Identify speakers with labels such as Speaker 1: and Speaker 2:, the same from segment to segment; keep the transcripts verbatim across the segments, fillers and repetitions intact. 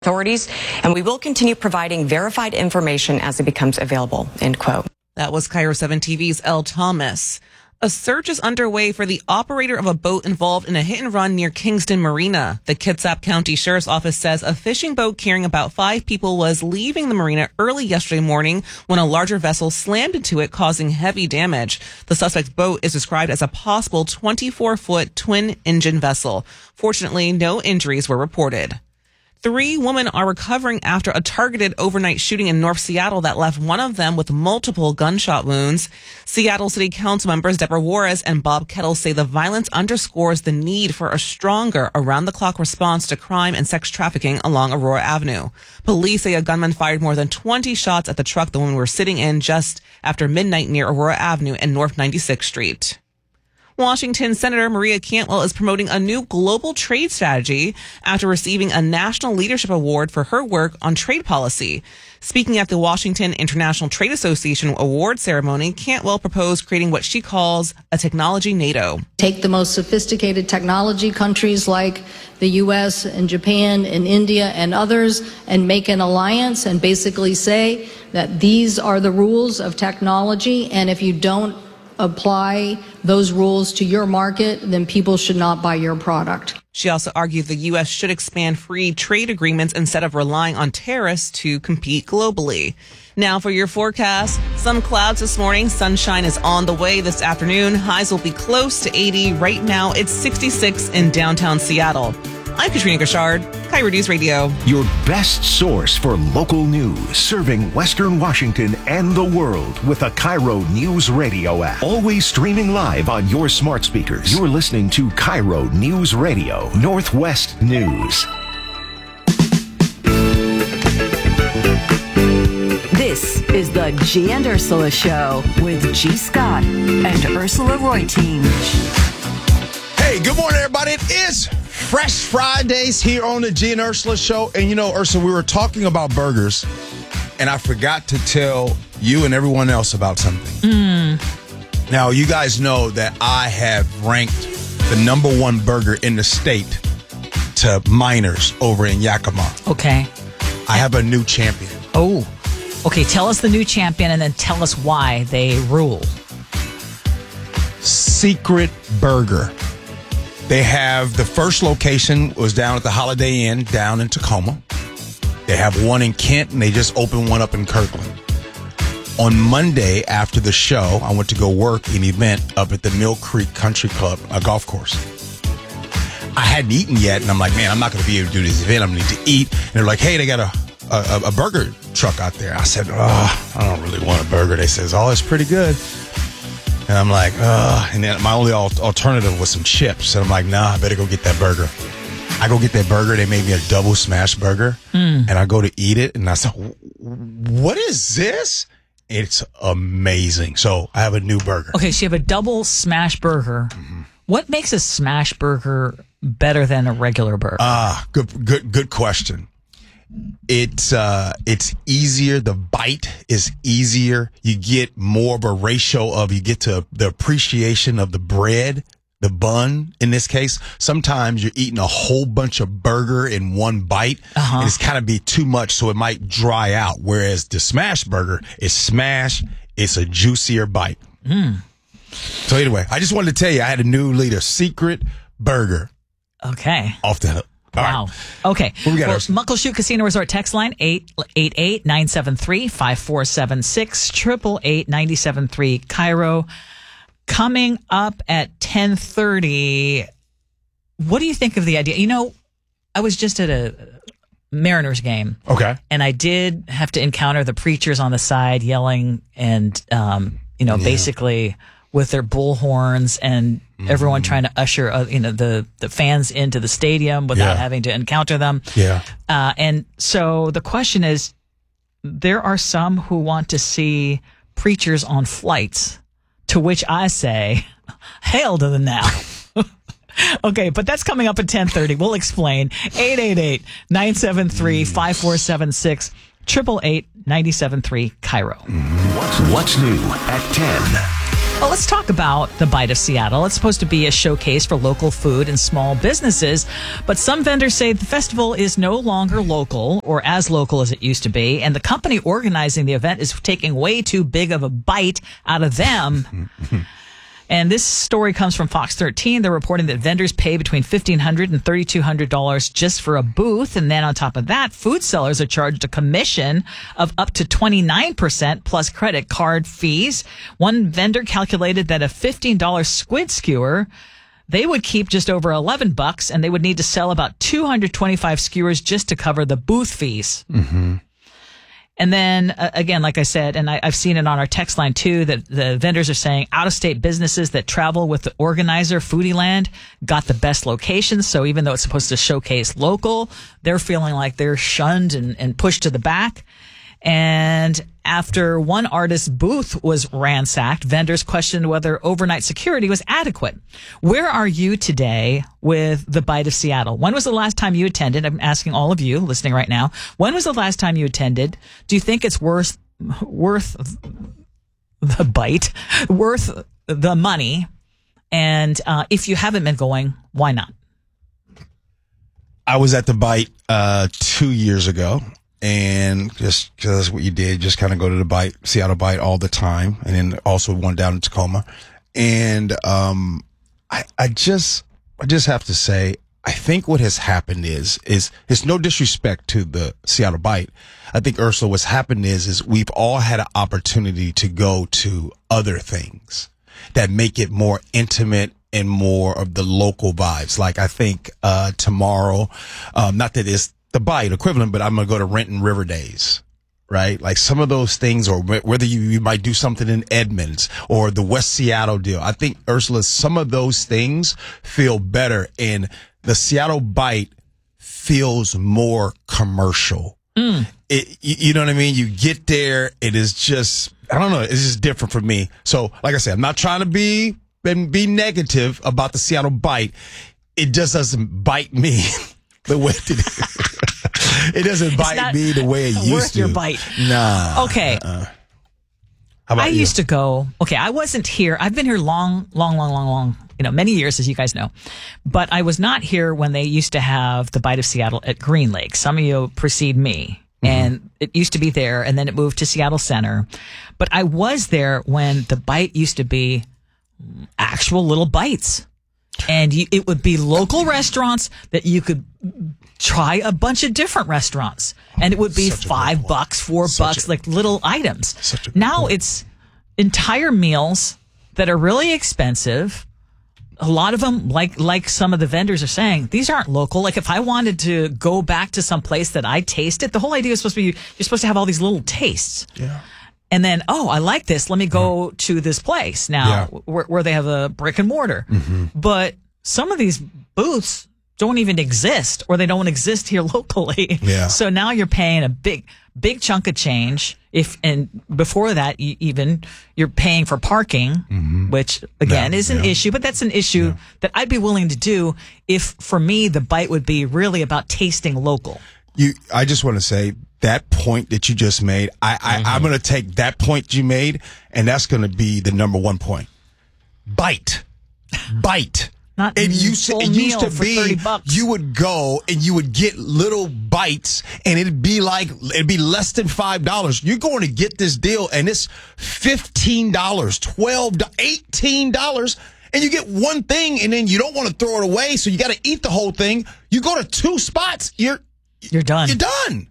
Speaker 1: authorities, and we will continue providing verified information as it becomes available, end quote.
Speaker 2: That was Cairo seven T V's Elle Thomas. A search is underway for the operator of a boat involved in a hit and run near Kingston Marina. The Kitsap County Sheriff's Office says a fishing boat carrying about five people was leaving the marina early yesterday morning when a larger vessel slammed into it, causing heavy damage. The suspect's boat is described as a possible twenty-four foot twin-engine vessel. Fortunately, no injuries were reported. Three women are recovering after a targeted overnight shooting in North Seattle that left one of them with multiple gunshot wounds. Seattle City Council members Deborah Juarez and Bob Kettle say the violence underscores the need for a stronger around-the-clock response to crime and sex trafficking along Aurora Avenue. Police say a gunman fired more than twenty shots at the truck the women were sitting in just after midnight near Aurora Avenue and North ninety-sixth Street. Washington Senator Maria Cantwell is promoting a new global trade strategy after receiving a National Leadership Award for her work on trade policy. Speaking at the Washington International Trade Association award ceremony, Cantwell proposed creating what she calls a technology NATO.
Speaker 3: Take the most sophisticated technology countries like the U S and Japan and India and others and make an alliance and basically say that these are the rules of technology, and if you don't apply those rules to your market, then people should not buy your product.
Speaker 2: She also argued the U S should expand free trade agreements instead of relying on tariffs to compete globally. Now for your forecast, some clouds this morning. Sunshine is on the way this afternoon. Highs will be close to eighty. Right now, it's sixty-six in downtown Seattle. I'm Katrina Gashard, Cairo News Radio.
Speaker 4: Your best source for local news, serving Western Washington and the world with a Cairo News Radio app. Always streaming live on your smart speakers. You're listening to Cairo News Radio, Northwest News.
Speaker 5: This is the G and Ursula Show with G. Scott and Ursula Reutin.
Speaker 6: Hey, good morning, everybody. It is Fresh Fridays here on the G and Ursula Show. And you know, Ursula, we were talking about burgers, and I forgot to tell you and everyone else about something.
Speaker 7: Mm.
Speaker 6: Now, you guys know that I have ranked the number one burger in the state to Miners over in Yakima.
Speaker 7: Okay.
Speaker 6: I have a new champion.
Speaker 7: Oh, okay. Tell us the new champion and then tell us why they rule.
Speaker 6: Secret Burger. They have the first location was down at the Holiday Inn down in Tacoma. They have one in Kent, and they just opened one up in Kirkland. On Monday after the show, I went to go work an event up at the Mill Creek Country Club, a golf course. I hadn't eaten yet, and I'm like, man, I'm not going to be able to do this event. I'm going to need to eat. And they're like, hey, they got a, a, a burger truck out there. I said, oh, I don't really want a burger. They says, oh, it's pretty good. And I'm like, ugh. And then my only alternative was some chips. And I'm like, nah, I better go get that burger. I go get that burger. They made me a double smash burger. Mm. And I go to eat it. And I said, what is this? It's amazing. So I have a new burger.
Speaker 7: Okay, so you have a double smash burger. Mm-hmm. What makes a smash burger better than a regular burger?
Speaker 6: Ah, good, good, good question. It's uh, it's easier. The bite is easier. You get more of a ratio of, you get to the appreciation of the bread, the bun in this case. Sometimes you're eating a whole bunch of burger in one bite, uh-huh. and it's kind of be too much, so it might dry out. Whereas the smash burger is smash. It's a juicier bite. Mm. So anyway, I just wanted to tell you I had a new leader, Secret Burger.
Speaker 7: Okay.
Speaker 6: Off the hook. All
Speaker 7: wow.
Speaker 6: Right.
Speaker 7: Okay.
Speaker 6: What we got,
Speaker 7: well, Muckleshoot Casino Resort text line eight eight eight, nine seven three, five four seven six, eight eight eight, nine seven three, Cairo. Coming up at ten thirty, what do you think of the idea? You know, I was just at a Mariners game.
Speaker 6: Okay.
Speaker 7: And I did have to encounter the preachers on the side yelling and, um, you know, yeah. basically with their bullhorns and everyone trying to usher, uh, you know, the, the fans into the stadium without
Speaker 6: yeah.
Speaker 7: having to encounter them.
Speaker 6: Yeah.
Speaker 7: Uh, and so the question is, there are some who want to see preachers on flights, to which I say, hail to the now. Okay, but that's coming up at ten thirty. We'll explain. eight eight eight, nine seven three, five four seven six, eight eight eight, nine seven three, Cairo.
Speaker 4: What's, what's new at ten?
Speaker 7: Well, let's talk about the Bite of Seattle. It's supposed to be a showcase for local food and small businesses, but some vendors say the festival is no longer local or as local as it used to be, and the company organizing the event is taking way too big of a bite out of them. And this story comes from Fox thirteen. They're reporting that vendors pay between fifteen hundred dollars and thirty-two hundred dollars just for a booth. And then on top of that, food sellers are charged a commission of up to twenty-nine percent plus credit card fees. One vendor calculated that a fifteen dollars squid skewer, they would keep just over eleven bucks, and they would need to sell about two hundred twenty-five skewers just to cover the booth fees. Mm-hmm. And then, uh, again, like I said, and I, I've seen it on our text line too, that the vendors are saying out-of-state businesses that travel with the organizer, Foodieland, got the best locations. So even though it's supposed to showcase local, they're feeling like they're shunned and, and pushed to the back. And after one artist's booth was ransacked, vendors questioned whether overnight security was adequate. Where are you today with the Bite of Seattle? When was the last time you attended? I'm asking all of you listening right now. When was the last time you attended? Do you think it's worth, worth the bite, worth the money? And uh, if you haven't been going, why not?
Speaker 6: I was at the Bite uh, two years ago. And just because that's what you did, just kind of go to the Bite, Seattle Bite all the time. And then also one down in Tacoma. And, um, I, I just, I just have to say, I think what has happened is, is, it's no disrespect to the Seattle Bite. I think, Ursula, what's happened is, is we've all had an opportunity to go to other things that make it more intimate and more of the local vibes. Like I think, uh, tomorrow, um, not that it's the Bite equivalent, but I'm going to go to Renton River Days, right? Like some of those things, or whether you, you might do something in Edmonds or the West Seattle deal. I think, Ursula, some of those things feel better, and the Seattle Bite feels more commercial. Mm. It, you, you know what I mean? You get there, it is just, I don't know, it's just different for me. So, like I said, I'm not trying to be, be negative about the Seattle Bite. It just doesn't bite me the way it It doesn't bite me the way it used
Speaker 7: worth
Speaker 6: to.
Speaker 7: Your bite.
Speaker 6: Nah.
Speaker 7: Okay.
Speaker 6: Uh-uh. How about
Speaker 7: I
Speaker 6: you?
Speaker 7: used to go, okay, I wasn't here. I've been here long, long, long, long, long, you know, many years, as you guys know. But I was not here when they used to have the Bite of Seattle at Green Lake. Some of you precede me. Mm-hmm. And it used to be there, and then it moved to Seattle Center. But I was there when the Bite used to be actual little bites. And you, it would be local restaurants that you could try a bunch of different restaurants. And it would be five bucks, four
Speaker 6: Such
Speaker 7: bucks,
Speaker 6: a,
Speaker 7: like little items.
Speaker 6: Such a
Speaker 7: now
Speaker 6: point.
Speaker 7: It's entire meals that are really expensive. A lot of them, like like some of the vendors are saying, these aren't local. Like if I wanted to go back to some place that I tasted, the whole idea is supposed to be you're supposed to have all these little tastes.
Speaker 6: Yeah.
Speaker 7: And then, oh, I like this. Let me go mm-hmm. to this place now
Speaker 6: yeah.
Speaker 7: where, where they have a brick and mortar.
Speaker 6: Mm-hmm.
Speaker 7: But some of these booths don't even exist, or they don't exist here locally.
Speaker 6: Yeah.
Speaker 7: So now you're paying a big, big chunk of change. If and before that, you, even you're paying for parking, mm-hmm. which again
Speaker 6: yeah,
Speaker 7: is an
Speaker 6: yeah.
Speaker 7: issue. But that's an issue
Speaker 6: yeah.
Speaker 7: that I'd be willing to do if, for me, the Bite would be really about tasting local.
Speaker 6: You, I just want to say that point that you just made. I, I mm-hmm. I'm going to take that point you made, and that's going to be the number one point. Bite, bite.
Speaker 7: Not
Speaker 6: it used to,
Speaker 7: full
Speaker 6: it used
Speaker 7: meal
Speaker 6: to
Speaker 7: for
Speaker 6: be
Speaker 7: thirty bucks.
Speaker 6: You would go and you would get little bites, and it'd be like it'd be less than five dollars. You're going to get this deal, and it's fifteen dollars, twelve dollars, eighteen dollars, and you get one thing, and then you don't want to throw it away, so you got to eat the whole thing. You go to two spots, you're
Speaker 7: you're done.
Speaker 6: You're done.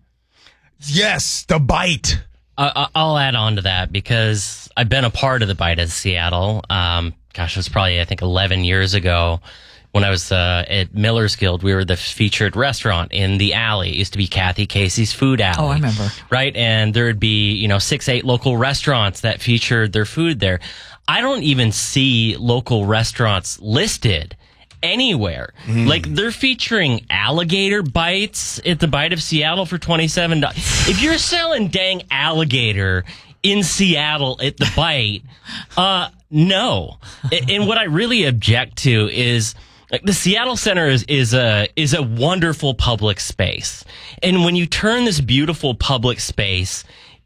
Speaker 6: Yes, the Bite.
Speaker 8: Uh, I'll add on to that because I've been a part of the Bite of Seattle. Um, gosh, it was probably, I think, eleven years ago when I was uh, at Miller's Guild. We were the featured restaurant in the alley. It used to be Kathy Casey's Food Alley.
Speaker 7: Oh, I remember.
Speaker 8: Right? And there would be, you know, six, eight local restaurants that featured their food there. I don't even see local restaurants listed anywhere. Mm. Like, they're featuring alligator bites at the Bite of Seattle for twenty-seven dollars. If you're selling dang alligator in Seattle at the Bite, uh, no. And what I really object to is, like, the Seattle Center is, is a is a wonderful public space. And when you turn this beautiful public space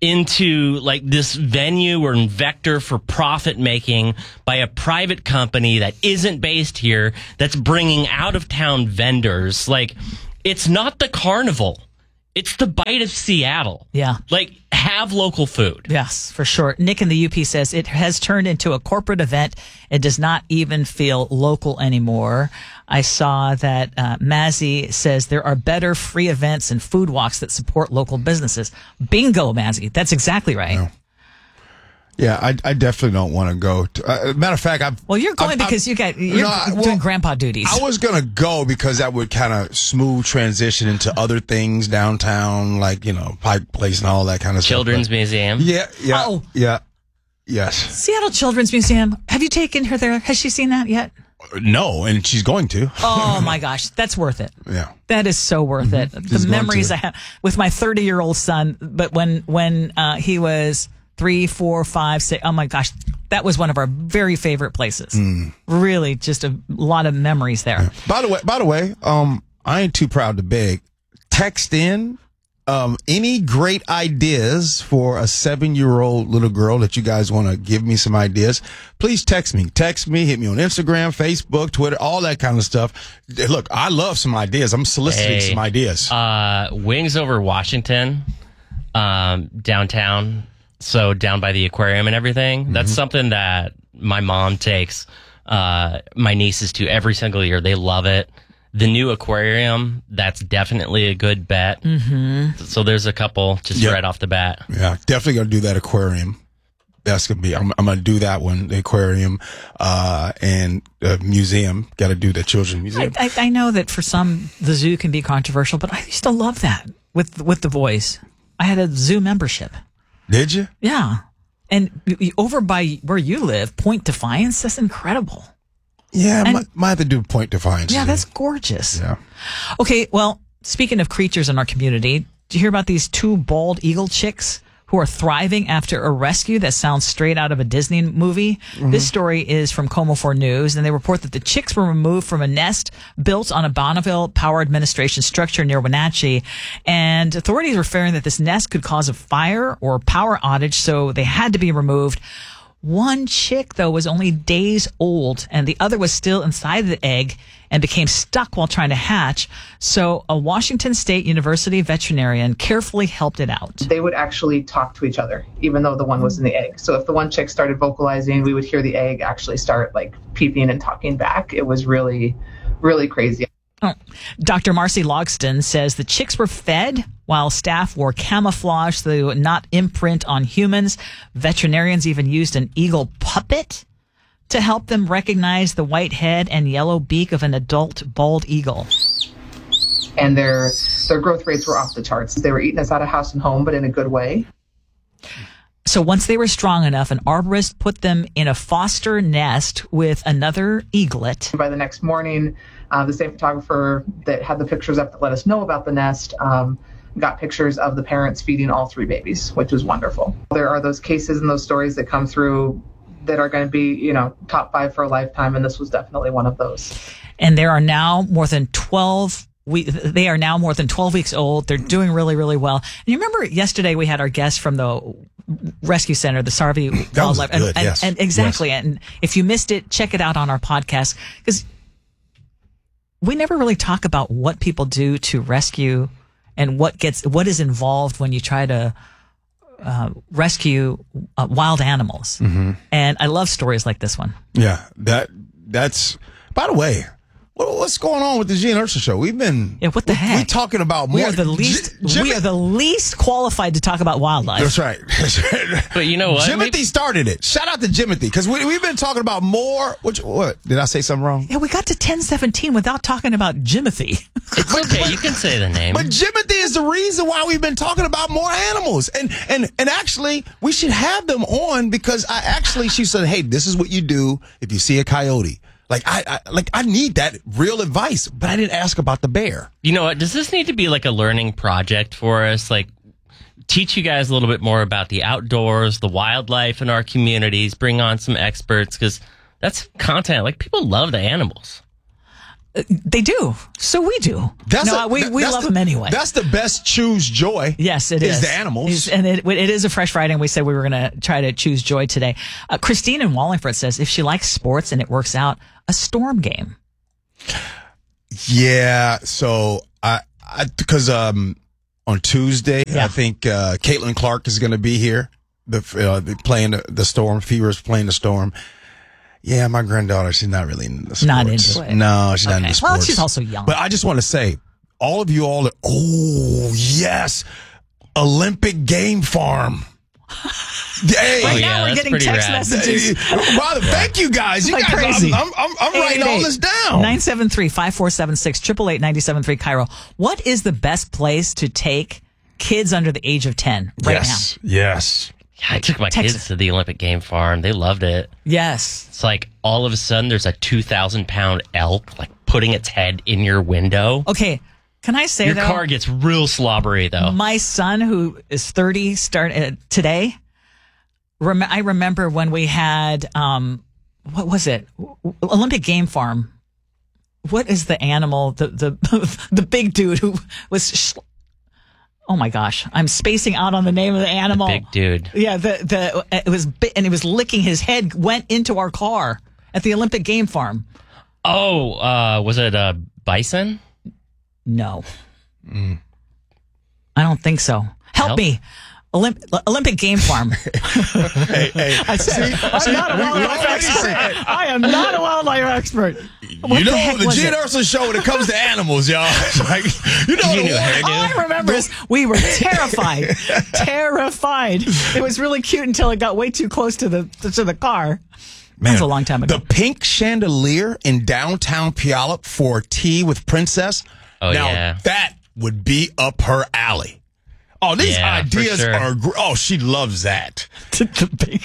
Speaker 8: into like this venue or vector for profit making by a private company that isn't based here, that's bringing out of town vendors. Like, it's not the carnival. It's the Bite of Seattle.
Speaker 7: Yeah.
Speaker 8: Like, have local food.
Speaker 7: Yes, for sure. Nick in the U P says it has turned into a corporate event. It does not even feel local anymore. I saw that uh, Mazzy says there are better free events and food walks that support local businesses. Bingo, Mazzy. That's exactly right.
Speaker 6: No. Yeah, I, I definitely don't want to go. To, uh, matter of fact, I've.
Speaker 7: Well, you're going
Speaker 6: I've,
Speaker 7: because
Speaker 6: I've,
Speaker 7: you got you're
Speaker 6: no, I, well,
Speaker 7: doing grandpa duties.
Speaker 6: I was gonna go because that would kind of smooth transition into other things downtown, like, you know, Pike Place and all that kind of
Speaker 8: Children's
Speaker 6: stuff. Children's
Speaker 8: Museum.
Speaker 6: Yeah, yeah,
Speaker 7: Oh.
Speaker 6: yeah, yes.
Speaker 7: Seattle Children's Museum. Have you taken her there? Has she seen that yet?
Speaker 6: No, and she's going to.
Speaker 7: Oh my gosh, that's worth it.
Speaker 6: Yeah,
Speaker 7: that is so worth it.
Speaker 6: She's
Speaker 7: The
Speaker 6: going
Speaker 7: memories
Speaker 6: to.
Speaker 7: I have with my thirty-year-old son, but when when uh, he was three, four, five, six. Oh my gosh, that was one of our very favorite places.
Speaker 6: Mm.
Speaker 7: Really, just a lot of memories there.
Speaker 6: Yeah. By the way, by the way, um, I ain't too proud to beg. Text in um, any great ideas for a seven-year-old little girl that you guys want to give me some ideas. Please text me. Text me. Hit me on Instagram, Facebook, Twitter, all that kind of stuff. Look, I love some ideas. I'm soliciting
Speaker 8: Hey,
Speaker 6: some ideas.
Speaker 8: Uh, Wings Over Washington, um, downtown. So down by the aquarium and everything. Mm-hmm. That's something that my mom takes uh, my nieces to every single year. They love it. The new aquarium, that's definitely a good bet.
Speaker 7: Mm-hmm.
Speaker 8: So there's a couple just
Speaker 6: Yep.
Speaker 8: right off the bat.
Speaker 6: Yeah, definitely gonna do that aquarium. That's gonna be. I'm, I'm gonna do that one. The aquarium uh, and uh, museum. Got to do the children's museum.
Speaker 7: I, I, I know that for some the zoo can be controversial, but I used to love that with with the boys. I had a zoo membership.
Speaker 6: Did you?
Speaker 7: Yeah. And y- y- over by where you live, Point Defiance, that's incredible.
Speaker 6: Yeah, I
Speaker 7: And-
Speaker 6: might, might have to do Point Defiance.
Speaker 7: Yeah,
Speaker 6: too.
Speaker 7: that's gorgeous.
Speaker 6: Yeah.
Speaker 7: Okay, well, speaking of creatures in our community, did you hear about these two bald eagle chicks who are thriving after a rescue that sounds straight out of a Disney movie?
Speaker 6: Mm-hmm.
Speaker 7: This story is from Como four News, and they report that the chicks were removed from a nest built on a Bonneville Power Administration structure near Wenatchee, and authorities were fearing that this nest could cause a fire or power outage, so they had to be removed. One chick, though, was only days old, and the other was still inside the egg and became stuck while trying to hatch. So a Washington State University veterinarian carefully helped it out.
Speaker 9: They would actually talk to each other, even though the one was in the egg. So if the one chick started vocalizing, we would hear the egg actually start like peeping and talking back. It was really, really crazy.
Speaker 7: Oh. Doctor Marcy Logston says the chicks were fed while staff wore camouflage so they would not imprint on humans. Veterinarians even used an eagle puppet to help them recognize the white head and yellow beak of an adult bald eagle.
Speaker 9: And their their growth rates were off the charts. They were eating us out of house and home, but in a good way.
Speaker 7: So once they were strong enough, an arborist put them in a foster nest with another eaglet.
Speaker 9: By the next morning, uh, the same photographer that had the pictures up that let us know about the nest um, got pictures of the parents feeding all three babies, which was wonderful. There are those cases and those stories that come through that are going to be, you know, top five for a lifetime, and this was definitely one of those.
Speaker 7: And there are now more than twelve We, they are now more than twelve weeks old. They're doing really, really well. And you remember yesterday we had our guest from the rescue center, the Sarvey
Speaker 6: That was
Speaker 7: Wildlife.
Speaker 6: good,
Speaker 7: and,
Speaker 6: yes.
Speaker 7: and, and exactly.
Speaker 6: Yes.
Speaker 7: And if you missed it, check it out on our podcast, because we never really talk about what people do to rescue and what gets, what is involved when you try to uh, rescue uh, wild animals.
Speaker 6: Mm-hmm.
Speaker 7: And I love stories like this one.
Speaker 6: Yeah, that that's. By the way, what, what's going on with the Gene Ursula show? We've been
Speaker 7: Yeah, what the
Speaker 6: we,
Speaker 7: heck?
Speaker 6: We talking about more.
Speaker 7: We are the least.
Speaker 6: J- Jimmy,
Speaker 7: we are the least qualified to talk about wildlife.
Speaker 6: That's right. That's right.
Speaker 8: But you know what?
Speaker 6: Jimothy
Speaker 8: Maybe-
Speaker 6: started it. Shout out to Jimothy, because we, we've been talking about more. Which what did I say something wrong?
Speaker 7: Yeah, we got to ten seventeen without talking about Jimothy.
Speaker 8: It's okay. You can say the name.
Speaker 6: But Jimothy is the reason why we've been talking about more animals. And and and actually, we should have them on, because I actually, she said, hey, this is what you do if you see a coyote. Like I, I like I need that real advice, but I didn't ask about the bear.
Speaker 8: You know what? Does this need to be like a learning project for us? Like, teach you guys a little bit more about the outdoors, the wildlife in our communities, bring on some experts, because that's content. Like, people love the animals.
Speaker 7: They do. So we do.
Speaker 6: That's
Speaker 7: no,
Speaker 6: a,
Speaker 7: we, we
Speaker 6: that's
Speaker 7: love
Speaker 6: the,
Speaker 7: them anyway.
Speaker 6: That's the best choose joy.
Speaker 7: Yes, it is.
Speaker 6: Is the animals.
Speaker 7: Is- and it, it is a Fresh Friday, and we said we were going to try to choose joy today. Uh, Christine in Wallingford says if she likes sports and it works out, a Storm game.
Speaker 6: Yeah. So I, I because um on Tuesday
Speaker 7: Yeah.
Speaker 6: I think uh, Caitlin Clark is going to be here. The uh, the- playing the, the Storm. Fever's playing the Storm. Yeah, my granddaughter, she's not really into the sports.
Speaker 7: Not into it.
Speaker 6: No, she's not
Speaker 7: Okay.
Speaker 6: into
Speaker 7: Well,
Speaker 6: sports.
Speaker 7: she's also young.
Speaker 6: But I just want to say, all of you all, oh, yes, Olympic Game Farm. Hey,
Speaker 7: Right
Speaker 8: Oh,
Speaker 7: now
Speaker 8: yeah,
Speaker 7: we're
Speaker 8: that's
Speaker 7: getting
Speaker 8: pretty
Speaker 7: text
Speaker 8: rad.
Speaker 7: messages.
Speaker 6: Father, thank you guys. You
Speaker 7: Like
Speaker 6: guys,
Speaker 7: crazy.
Speaker 6: I'm, I'm, I'm writing all this down.
Speaker 7: nine seven three, five four seven six, eight eight eight, nine seven three, Cairo. What is the best place to take kids under the age of ten right
Speaker 6: yes, yes.
Speaker 8: Yeah, I took my
Speaker 7: Texas.
Speaker 8: kids to the Olympic Game Farm. They loved it.
Speaker 7: now? Yes.
Speaker 8: It's like all of a sudden there's a two thousand pound elk like putting its head in your window.
Speaker 7: Okay. Can I say
Speaker 8: Your
Speaker 7: though?
Speaker 8: car gets real slobbery though.
Speaker 7: My son, who is thirty, start uh, today. Rem- I remember when we had um, what was it? Olympic Game Farm. What is the animal? The the the big dude who was. Sh- oh my gosh, I'm spacing out on the name of the animal.
Speaker 8: Big dude.
Speaker 7: Yeah, the the it was bi- and it was licking his head. Went into our car at the Olympic Game Farm.
Speaker 8: Oh, uh, was it a bison?
Speaker 7: No, I don't think so. Help
Speaker 8: Nope.
Speaker 7: me. Olymp- Olympic Game Farm.
Speaker 6: Hey, hey.
Speaker 7: I said, I'm not a
Speaker 6: we- we
Speaker 7: wildlife
Speaker 6: already
Speaker 7: expert.
Speaker 6: said-
Speaker 7: I am not a wildlife expert. What
Speaker 6: you
Speaker 7: the
Speaker 6: know,
Speaker 7: heck
Speaker 6: the
Speaker 7: was
Speaker 6: G
Speaker 7: it?
Speaker 6: Ursula show when it comes to animals, y'all. It's like, you know,
Speaker 8: You
Speaker 6: the
Speaker 8: knew
Speaker 6: one-
Speaker 8: hairdo.
Speaker 7: All I remember is we were terrified, terrified. It was really cute until it got way too close to the to the car. That was a long time ago.
Speaker 6: The pink chandelier in downtown Puyallup for tea with Princess.
Speaker 8: Oh,
Speaker 6: now,
Speaker 8: yeah.
Speaker 6: that would be up her alley. Oh, these
Speaker 8: Yeah, for
Speaker 6: ideas
Speaker 8: sure.
Speaker 6: are. Gr- oh, she loves that.
Speaker 7: the big.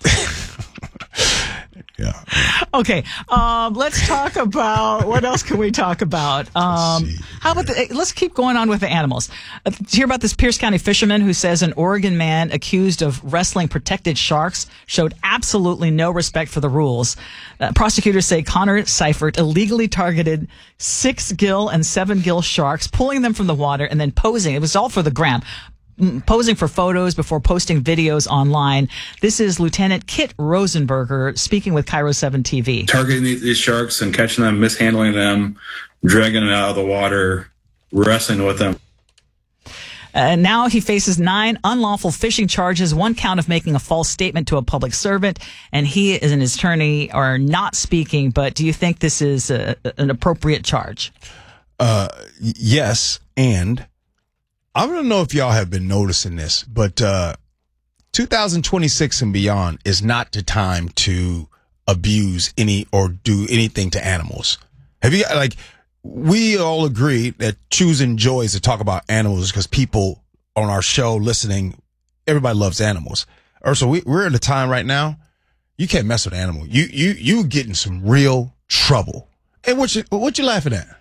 Speaker 6: Yeah.
Speaker 7: Okay, um, let's talk about what else can we talk about? Um,
Speaker 6: see.
Speaker 7: how about the, let's keep going on with the animals. Uh, did you hear about this Pierce County fisherman who says an Oregon man accused of wrestling protected sharks showed absolutely no respect for the rules? Uh, prosecutors say Connor Seifert illegally targeted six gill and seven gill sharks, pulling them from the water and then posing. It was all for the gram. mm, Posing for photos before posting videos online. This is Lieutenant Kit Rosenberger speaking with Cairo seven T V.
Speaker 10: Targeting these, these sharks and catching them, mishandling them, dragging them out of the water, wrestling with them.
Speaker 7: Uh, now he faces nine unlawful fishing charges, one count of making a false statement to a public servant, and he and his attorney are not speaking. But do you think this is a, an appropriate charge?
Speaker 6: Uh, y- yes, and I don't know if y'all have been noticing this, but uh, two thousand twenty-six and beyond is not the time to abuse any or do anything to animals. Have you like? We all agree that choosing joy is to talk about animals because people on our show listening, everybody loves animals. Or so we, we're in a time right now. You can't mess with animals. You you you get in some real trouble. And what you what you laughing at?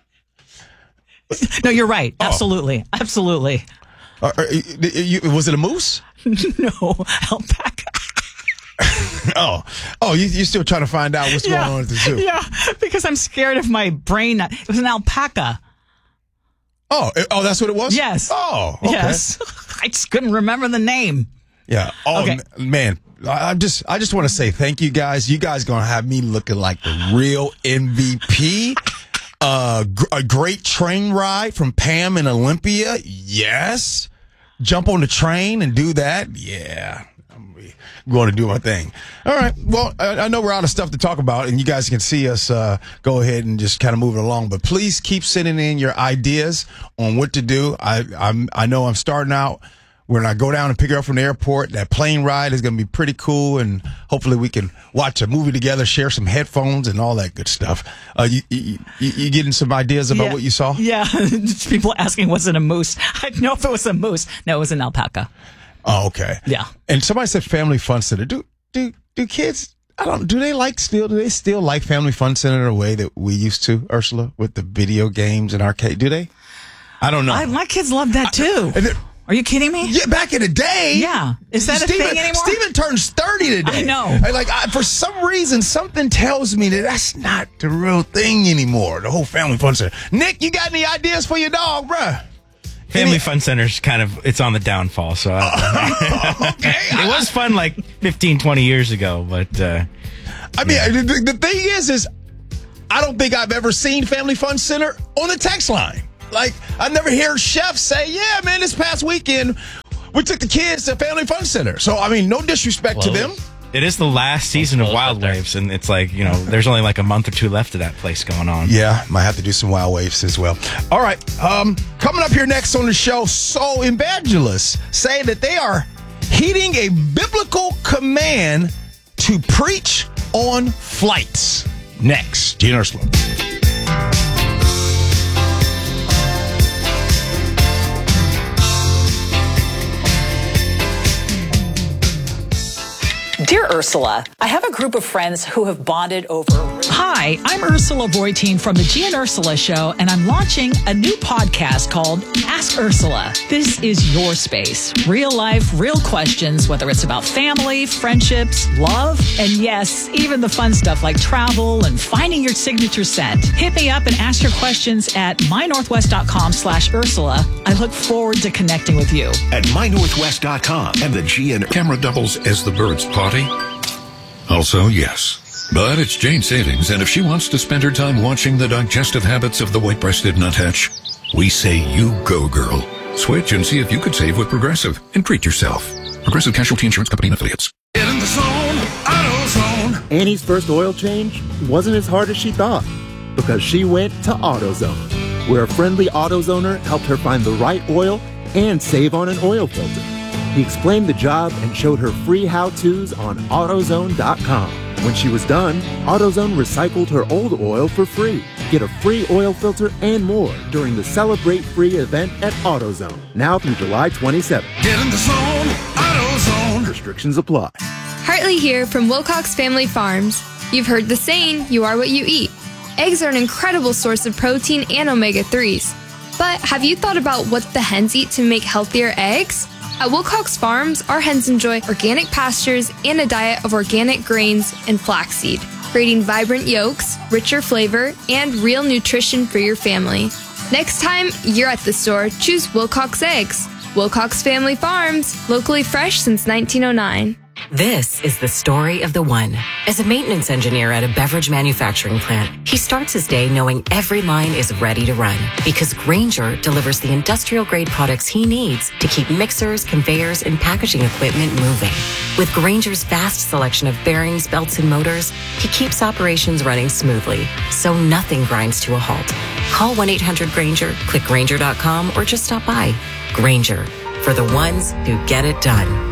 Speaker 7: No, you're right. Absolutely, absolutely.
Speaker 6: Uh, uh, you, you, was it a moose?
Speaker 7: No, alpaca.
Speaker 6: Oh, oh, you, you're still trying to find out what's
Speaker 7: Yeah,
Speaker 6: going on at the zoo.
Speaker 7: yeah, because I'm scared of my brain. It was an alpaca.
Speaker 6: Oh, it- oh, that's what it was?
Speaker 7: Yes.
Speaker 6: Oh, okay.
Speaker 7: Yes. I just couldn't remember the name.
Speaker 6: Yeah. Oh,
Speaker 7: Okay.
Speaker 6: m- man. I I just, I just want to say thank you guys. You guys gonna have me looking like the real M V P. Uh, gr- a great train ride from Pam and Olympia. Yes. Jump on the train and do that. Yeah. I'm going to do my thing. All right. Well, I, I know we're out of stuff to talk about, and you guys can see us uh, go ahead and just kind of move it along. But please keep sending in your ideas on what to do. I I'm, I know I'm starting out. When I go down and pick her up from the airport, that plane ride is going to be pretty cool, and hopefully we can watch a movie together, share some headphones, and all that good stuff. Uh, you, you, you, you getting some ideas about
Speaker 7: Yeah.
Speaker 6: what you saw?
Speaker 7: Yeah, just people asking, was it a moose? I didn't know if it was a moose. No, it was an alpaca.
Speaker 6: Oh, okay.
Speaker 7: Yeah.
Speaker 6: And somebody said Family Fun Center. Do do do kids? I don't. Do they like still? Do they still like Family Fun Center the way that we used to, Ursula, with the video games and arcade? Do they? I don't know.
Speaker 7: I, my kids love that too.
Speaker 6: And then-
Speaker 7: Are you kidding me?
Speaker 6: Yeah, back in the day.
Speaker 7: Yeah. Is that
Speaker 6: Steven,
Speaker 7: a thing anymore?
Speaker 6: Steven turns thirty today.
Speaker 7: I know.
Speaker 6: And like, I, for some reason, something tells me that that's not the real thing anymore. The whole family fun center. Nick, you got any ideas for your dog, bruh?
Speaker 11: Family Fun Center's kind of, it's on the downfall, so I don't know.
Speaker 6: Okay.
Speaker 11: It was fun like fifteen, twenty years ago, but uh,
Speaker 6: I mean, yeah. the, the thing is, is I don't think I've ever seen Family Fun Center on the text line. Like, I never hear chefs say, yeah, man, this past weekend, we took the kids to Family Fun Center. So, I mean, no disrespect
Speaker 11: well,
Speaker 6: to them.
Speaker 11: It is the last season of Wild Waves, and it's like, you know, there's only like a month or two left of that place going on.
Speaker 6: Yeah, might have to do some Wild Waves as well. All right, um, coming up here next on the show, so evangelists say that they are heeding a biblical command to preach on flights. Next, Gene Ursula.
Speaker 12: Dear Ursula, I have a group of friends who have bonded over...
Speaker 7: Hi, I'm Ursula Voitin from the G and Ursula Show, and I'm launching a new podcast called Ask Ursula. This is your space. Real life, real questions, whether it's about family, friendships, love, and yes, even the fun stuff like travel and finding your signature scent. Hit me up and ask your questions at mynorthwest.com slash Ursula. I look forward to connecting with you.
Speaker 4: At my northwest dot com and the G and
Speaker 13: Camera doubles as the bird's potty. Also, yes. But it's Jane Savings, and if she wants to spend her time watching the digestive habits of the white-breasted nuthatch, we say you go, girl. Switch and see if you could save with Progressive and treat yourself. Progressive Casualty Insurance Company and Affiliates.
Speaker 14: Get in the zone, AutoZone. Annie's first oil change wasn't as hard as she thought because she went to AutoZone, where a friendly AutoZoner helped her find the right oil and save on an oil filter. He explained the job and showed her free how-tos on AutoZone dot com. When she was done, AutoZone recycled her old oil for free. Get a free oil filter and more during the Celebrate Free event at AutoZone, now through July twenty-seventh.
Speaker 15: Get in the zone, AutoZone.
Speaker 14: Restrictions apply.
Speaker 16: Hartley here from Wilcox Family Farms. You've heard the saying, you are what you eat. Eggs are an incredible source of protein and omega threes. But have you thought about what the hens eat to make healthier eggs? At Wilcox Farms, our hens enjoy organic pastures and a diet of organic grains and flaxseed, creating vibrant yolks, richer flavor, and real nutrition for your family. Next time you're at the store, choose Wilcox Eggs. Wilcox Family Farms, locally fresh since nineteen oh nine.
Speaker 17: This is the story of the one. As a maintenance engineer at a beverage manufacturing plant, he starts his day knowing every line is ready to run because Grainger delivers the industrial-grade products he needs to keep mixers, conveyors, and packaging equipment moving. With Grainger's vast selection of bearings, belts, and motors, he keeps operations running smoothly, so nothing grinds to a halt. Call one eight hundred Grainger, click Grainger dot com, or just stop by. Grainger, for the ones who get it done.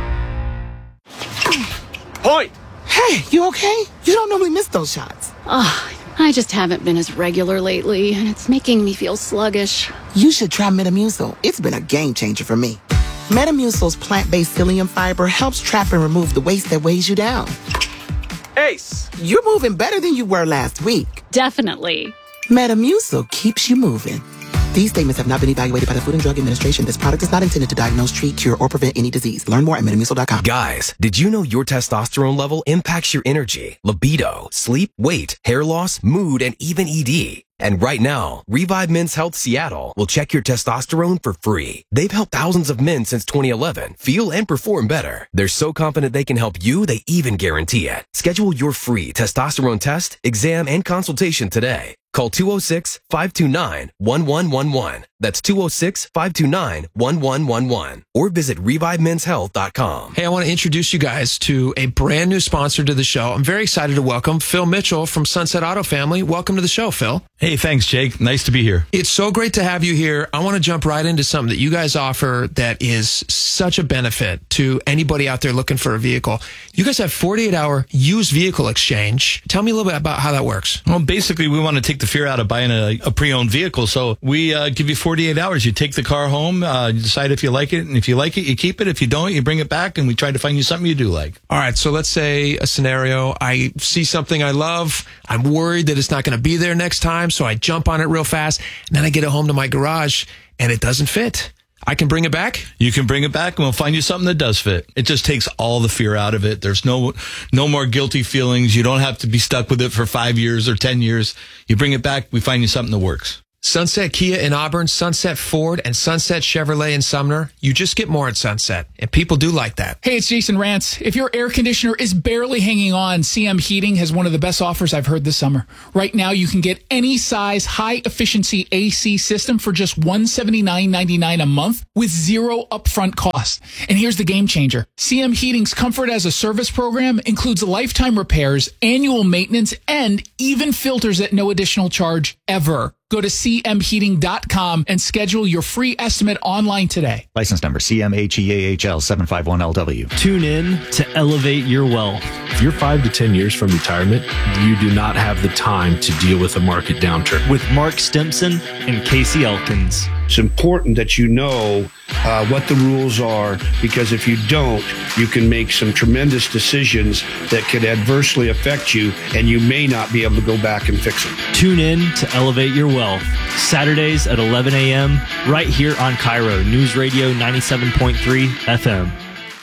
Speaker 18: Hoy! Hey, you okay? You don't normally miss those shots.
Speaker 19: Oh, I just haven't been as regular lately, and it's making me feel sluggish.
Speaker 18: You should try Metamucil. It's been a game changer for me. Metamucil's plant-based psyllium fiber helps trap and remove the waste that weighs you down. Ace! You're moving better than you were last week.
Speaker 19: Definitely.
Speaker 18: Metamucil keeps you moving. These statements have not been evaluated by the Food and Drug Administration. This product is not intended to diagnose, treat, cure, or prevent any disease. Learn more at metamucil dot com.
Speaker 20: Guys, did you know your testosterone level impacts your energy, libido, sleep, weight, hair loss, mood, and even E D? And right now, Revive Men's Health Seattle will check your testosterone for free. They've helped thousands of men since twenty eleven feel and perform better. They're so confident they can help you, they even guarantee it. Schedule your free testosterone test, exam, and consultation today. Call two oh six, five two nine, one one one one. That's two oh six, five two nine, one one one one. Or visit revive mens health dot com.
Speaker 21: Hey, I want to introduce you guys to a brand new sponsor to the show. I'm very excited to welcome Phil Mitchell from Sunset Auto Family. Welcome to the show, Phil.
Speaker 22: Hey, thanks, Jake. Nice to be here.
Speaker 21: It's so great to have you here. I want to jump right into something that you guys offer that is such a benefit to anybody out there looking for a vehicle. You guys have forty-eight hour used vehicle exchange. Tell me a little bit about how that works.
Speaker 22: Well, basically, we want to take the fear out of buying a, a pre-owned vehicle. So we uh, give you forty-eight hours. You take the car home, uh, you decide if you like it. And if you like it, you keep it. If you don't, you bring it back, and we try to find you something you do like.
Speaker 21: All right. So let's say a scenario. I see something I love. I'm worried that it's not going to be there next time. So I jump on it real fast. And then I get it home to my garage and it doesn't fit. I can bring it back?
Speaker 22: You can bring it back and we'll find you something that does fit. It just takes all the fear out of it. There's no no more guilty feelings. You don't have to be stuck with it for five years or ten years. You bring it back, we find you something that works.
Speaker 21: Sunset Kia in Auburn, Sunset Ford, and Sunset Chevrolet in Sumner. You just get more at Sunset, and people do like that.
Speaker 1: Hey, it's Jason Rantz. If your air conditioner is barely hanging on, C M Heating has one of the best offers I've heard this summer. Right now, you can get any size high-efficiency A C system for just one hundred seventy-nine ninety-nine a month with zero upfront cost. And here's the game changer. C M Heating's Comfort as a Service program includes lifetime repairs, annual maintenance, and even filters at no additional charge ever. Go to c m heating dot com and schedule your free estimate online today.
Speaker 3: License number C M H E A H L seven five one L W.
Speaker 23: Tune in to Elevate Your Wealth.
Speaker 24: If you're five to ten years from retirement, you do not have the time to deal with a market downturn.
Speaker 23: With Mark Stimson and Casey Elkins.
Speaker 25: It's important that you know uh, what the rules are, because if you don't, you can make some tremendous decisions that could adversely affect you, and you may not be able to go back and fix them.
Speaker 23: Tune in to Elevate Your Wealth, Saturdays at eleven a.m. right here on Cairo News Radio ninety-seven point three F M.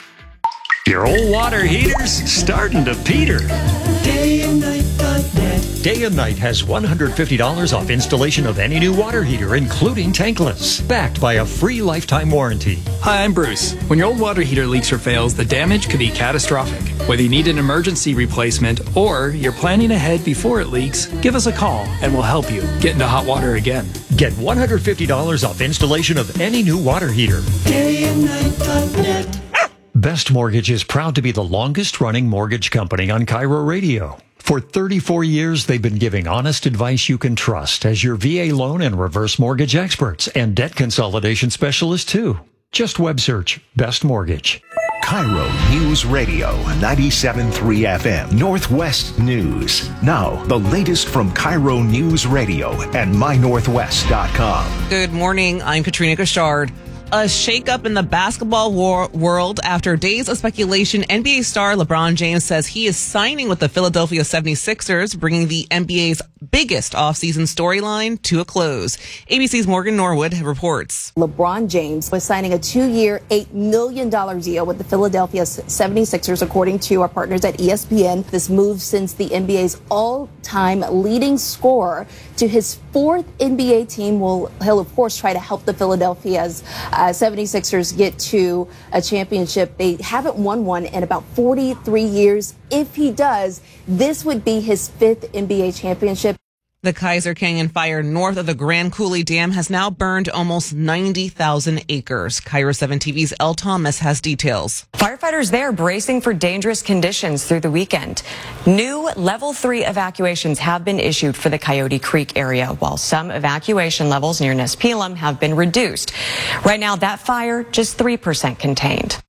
Speaker 26: Your old water heater's starting to peter. Day and Night dot net. Day and Night has one hundred fifty dollars off installation of any new water heater, including tankless, backed by a free lifetime warranty.
Speaker 27: Hi, I'm Bruce. When your old water heater leaks or fails, the damage could be catastrophic. Whether you need an emergency replacement or you're planning ahead before it leaks, give us a call and we'll help you get into hot water again.
Speaker 26: Get one hundred fifty dollars off installation of any new water heater. Day and Night dot net. Best Mortgage is proud to be the longest-running mortgage company on Cairo Radio. For thirty-four years, they've been giving honest advice you can trust as your V A loan and reverse mortgage experts and debt consolidation specialists, too. Just web search Best Mortgage.
Speaker 4: Cairo News Radio, ninety-seven point three F M, Northwest News. Now, the latest from Cairo News Radio and my northwest dot com.
Speaker 2: Good morning. I'm Katrina Gashard. A shakeup in the basketball war- world after days of speculation. N B A star LeBron James says he is signing with the Philadelphia seventy-sixers, bringing the N B A's biggest offseason storyline to a close. A B C's Morgan Norwood reports.
Speaker 28: LeBron James was signing a two-year, eight million dollars deal with the Philadelphia seventy-sixers, according to our partners at E S P N. This move since the N B A's all-time leading scorer to his fourth N B A team. Will he'll, of course, try to help the Philadelphia's Uh, seventy-sixers get to a championship. They haven't won one in about forty-three years. If he does, this would be his fifth N B A championship.
Speaker 2: The Kaiser Canyon fire north of the Grand Coulee Dam has now burned almost ninety thousand acres. Cairo seven T V's Elle Thomas has details.
Speaker 29: Firefighters there bracing for dangerous conditions through the weekend. New level three evacuations have been issued for the Coyote Creek area, while some evacuation levels near Nespelem have been reduced. Right now, that fire just three percent contained.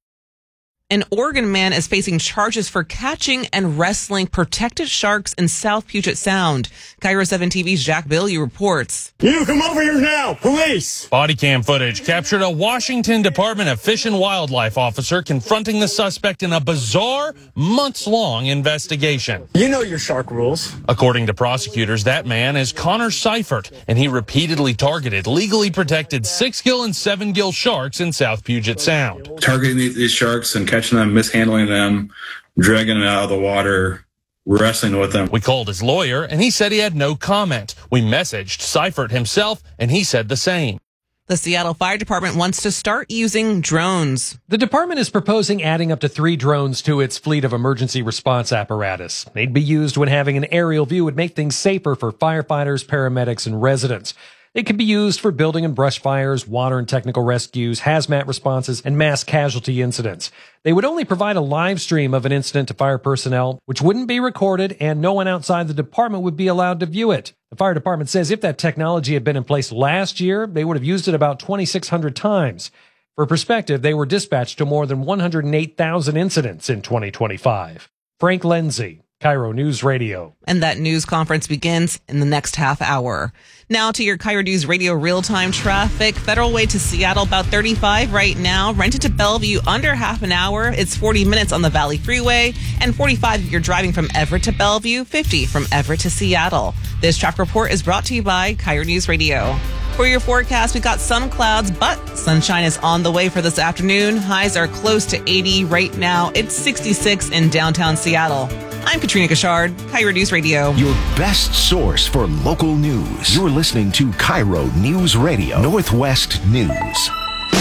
Speaker 2: An Oregon man is facing charges for catching and wrestling protected sharks in South Puget Sound. Cairo seven T V's Jack Billy reports.
Speaker 30: You come over here now, police!
Speaker 31: Body cam footage captured a Washington Department of Fish and Wildlife officer confronting the suspect in a bizarre, months-long investigation.
Speaker 30: You know your shark rules.
Speaker 31: According to prosecutors, that man is Connor Seifert, and he repeatedly targeted legally protected six-gill and seven-gill sharks in South Puget Sound.
Speaker 10: Targeting these sharks and catching them, mishandling them, dragging them out of the water, wrestling with them.
Speaker 31: We called his lawyer, and he said he had no comment. We messaged Seifert himself, and he said the same.
Speaker 2: The Seattle Fire Department wants to start using drones.
Speaker 32: The department is proposing adding up to three drones to its fleet of emergency response apparatus. They'd be used when having an aerial view would make things safer for firefighters, paramedics, and residents. They can be used for building and brush fires, water and technical rescues, hazmat responses, and mass casualty incidents. They would only provide a live stream of an incident to fire personnel, which wouldn't be recorded, and no one outside the department would be allowed to view it. The fire department says if that technology had been in place last year, they would have used it about twenty-six hundred times. For perspective, they were dispatched to more than one hundred eight thousand incidents in twenty twenty-five. Frank Lenzi, Cairo News Radio.
Speaker 2: And that news conference begins in the next half hour. Now to your Cairo News Radio real-time traffic. Federal Way to Seattle, about thirty-five right now. Rented to Bellevue, under half an hour. It's forty minutes on the Valley Freeway. And forty-five if you're driving from Everett to Bellevue. fifty from Everett to Seattle. This traffic report is brought to you by Cairo News Radio. For your forecast, we've got some clouds, but sunshine is on the way for this afternoon. Highs are close to eighty right now. It's sixty-six in downtown Seattle. I'm Katrina Gashard, Cairo News Radio.
Speaker 4: Your best source for local news. You're listening to Cairo News Radio, Northwest News.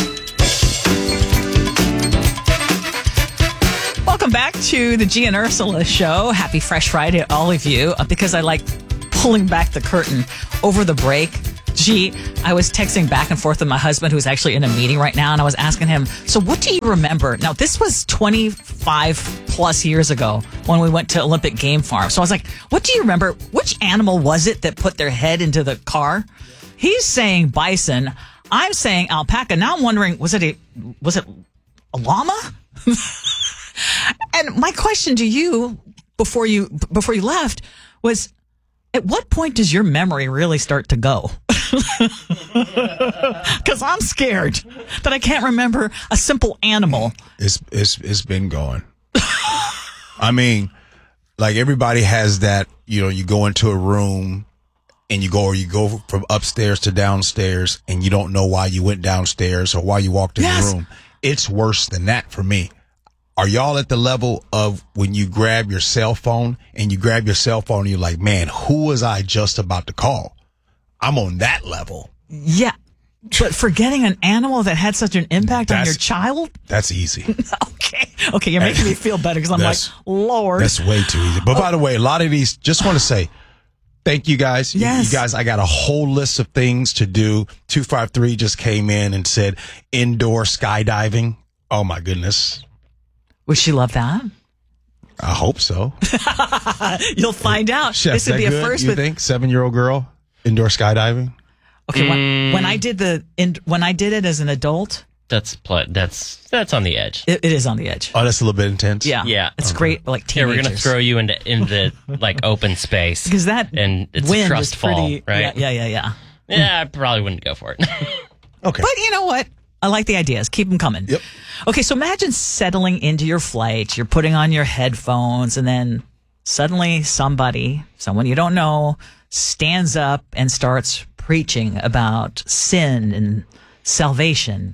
Speaker 5: Welcome back to the G and Ursula Show. Happy Fresh Friday to all of you. Uh, because I like pulling back the curtain over the break. Gee, I was texting back and forth with my husband, who's actually in a meeting right now, and I was asking him, so what do you remember? Now, this was twenty-five plus years ago when we went to Olympic Game Farm. So I was like, what do you remember? Which animal was it that put their head into the car? He's saying bison. I'm saying alpaca. Now I'm wondering, was it a, was it a llama? And my question to you before you before you left was, at what point does your memory really start to go? Because I'm scared that I can't remember a simple animal.
Speaker 6: It's it's it's been gone. I mean, like everybody has that. You know, you go into a room and you go, or you go from upstairs to downstairs, and you don't know why you went downstairs or why you walked in yes. the room. It's worse than that for me. Are y'all at the level of when you grab your cell phone and you grab your cell phone and you're like, man, who was I just about to call? I'm on that level.
Speaker 5: Yeah. But forgetting an animal that had such an impact that's, on your child?
Speaker 6: That's easy.
Speaker 5: okay. Okay, you're making me feel better because I'm like, Lord.
Speaker 6: That's way too easy. But by the way, a lot of these, just want to say, thank you guys.
Speaker 5: Yes.
Speaker 6: You, you guys, I got a whole list of things to do. two five three just came in and said indoor skydiving. Oh, my goodness.
Speaker 5: Would she love that?
Speaker 6: I hope so.
Speaker 5: You'll find out.
Speaker 6: Chef,
Speaker 5: this would be a
Speaker 6: good,
Speaker 5: first.
Speaker 6: You
Speaker 5: with...
Speaker 6: think seven-year-old girl indoor skydiving?
Speaker 5: Okay, mm. when, when I did the in, when I did it as an adult,
Speaker 7: that's pl- that's that's on the edge.
Speaker 5: It, it is on the edge.
Speaker 6: Oh, that's a little bit intense.
Speaker 5: Yeah,
Speaker 7: yeah,
Speaker 5: it's
Speaker 6: okay.
Speaker 5: great. Like teenagers.
Speaker 7: Yeah, we're gonna throw you into in the like open space
Speaker 5: because that
Speaker 7: and it's
Speaker 5: wind
Speaker 7: a trust
Speaker 5: is pretty,
Speaker 7: fall, right?
Speaker 5: Yeah, yeah, yeah, yeah.
Speaker 7: Yeah, I probably wouldn't go for it.
Speaker 6: Okay,
Speaker 5: but you know what? I like the ideas. Keep them coming.
Speaker 6: Yep.
Speaker 5: Okay, so imagine settling into your flight. You're putting on your headphones, and then suddenly somebody, someone you don't know, stands up and starts preaching about sin and salvation.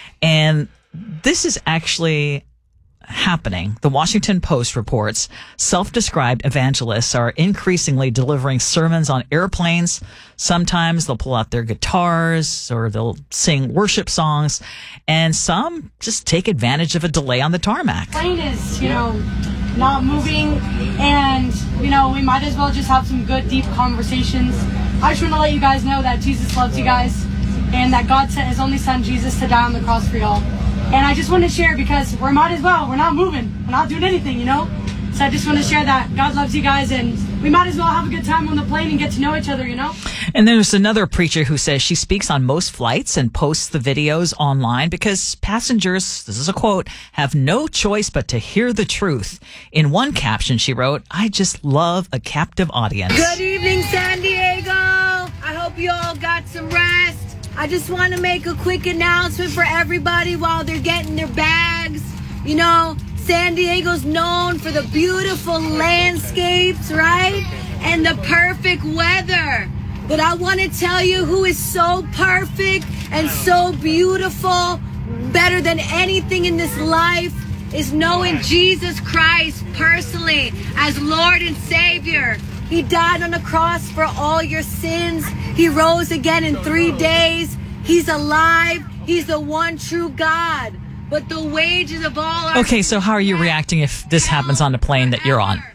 Speaker 5: And this is actually happening. The Washington Post reports self-described evangelists are increasingly delivering sermons on airplanes. Sometimes they'll pull out their guitars or they'll sing worship songs, and some just take advantage of a delay on the tarmac.
Speaker 8: The plane is, you know, not moving, and, you know, we might as well just have some good, deep conversations. I just want to let you guys know that Jesus loves you guys and that God sent his only son, Jesus, to die on the cross for y'all. And I just want to share because we might as well. We're not moving. We're not doing anything, you know? So I just want to share that God loves you guys and we might as well have a good time on the plane and get to know each other, you know?
Speaker 5: And there's another preacher who says she speaks on most flights and posts the videos online because passengers, this is a quote, have no choice but to hear the truth. In one caption, she wrote, I just love a captive audience.
Speaker 9: Good evening, San Diego. I hope you all got some rest. I just want to make a quick announcement for everybody while they're getting their bags. You know, San Diego's known for the beautiful landscapes, right? And the perfect weather. But I want to tell you who is so perfect and so beautiful, better than anything in this life, is knowing Jesus Christ personally as Lord and Savior. He died on the cross for all your sins. He rose again in three days. He's alive. He's the one true God. But the wages of all our...
Speaker 5: Okay, so how are you reacting if this happens on the plane that you're on?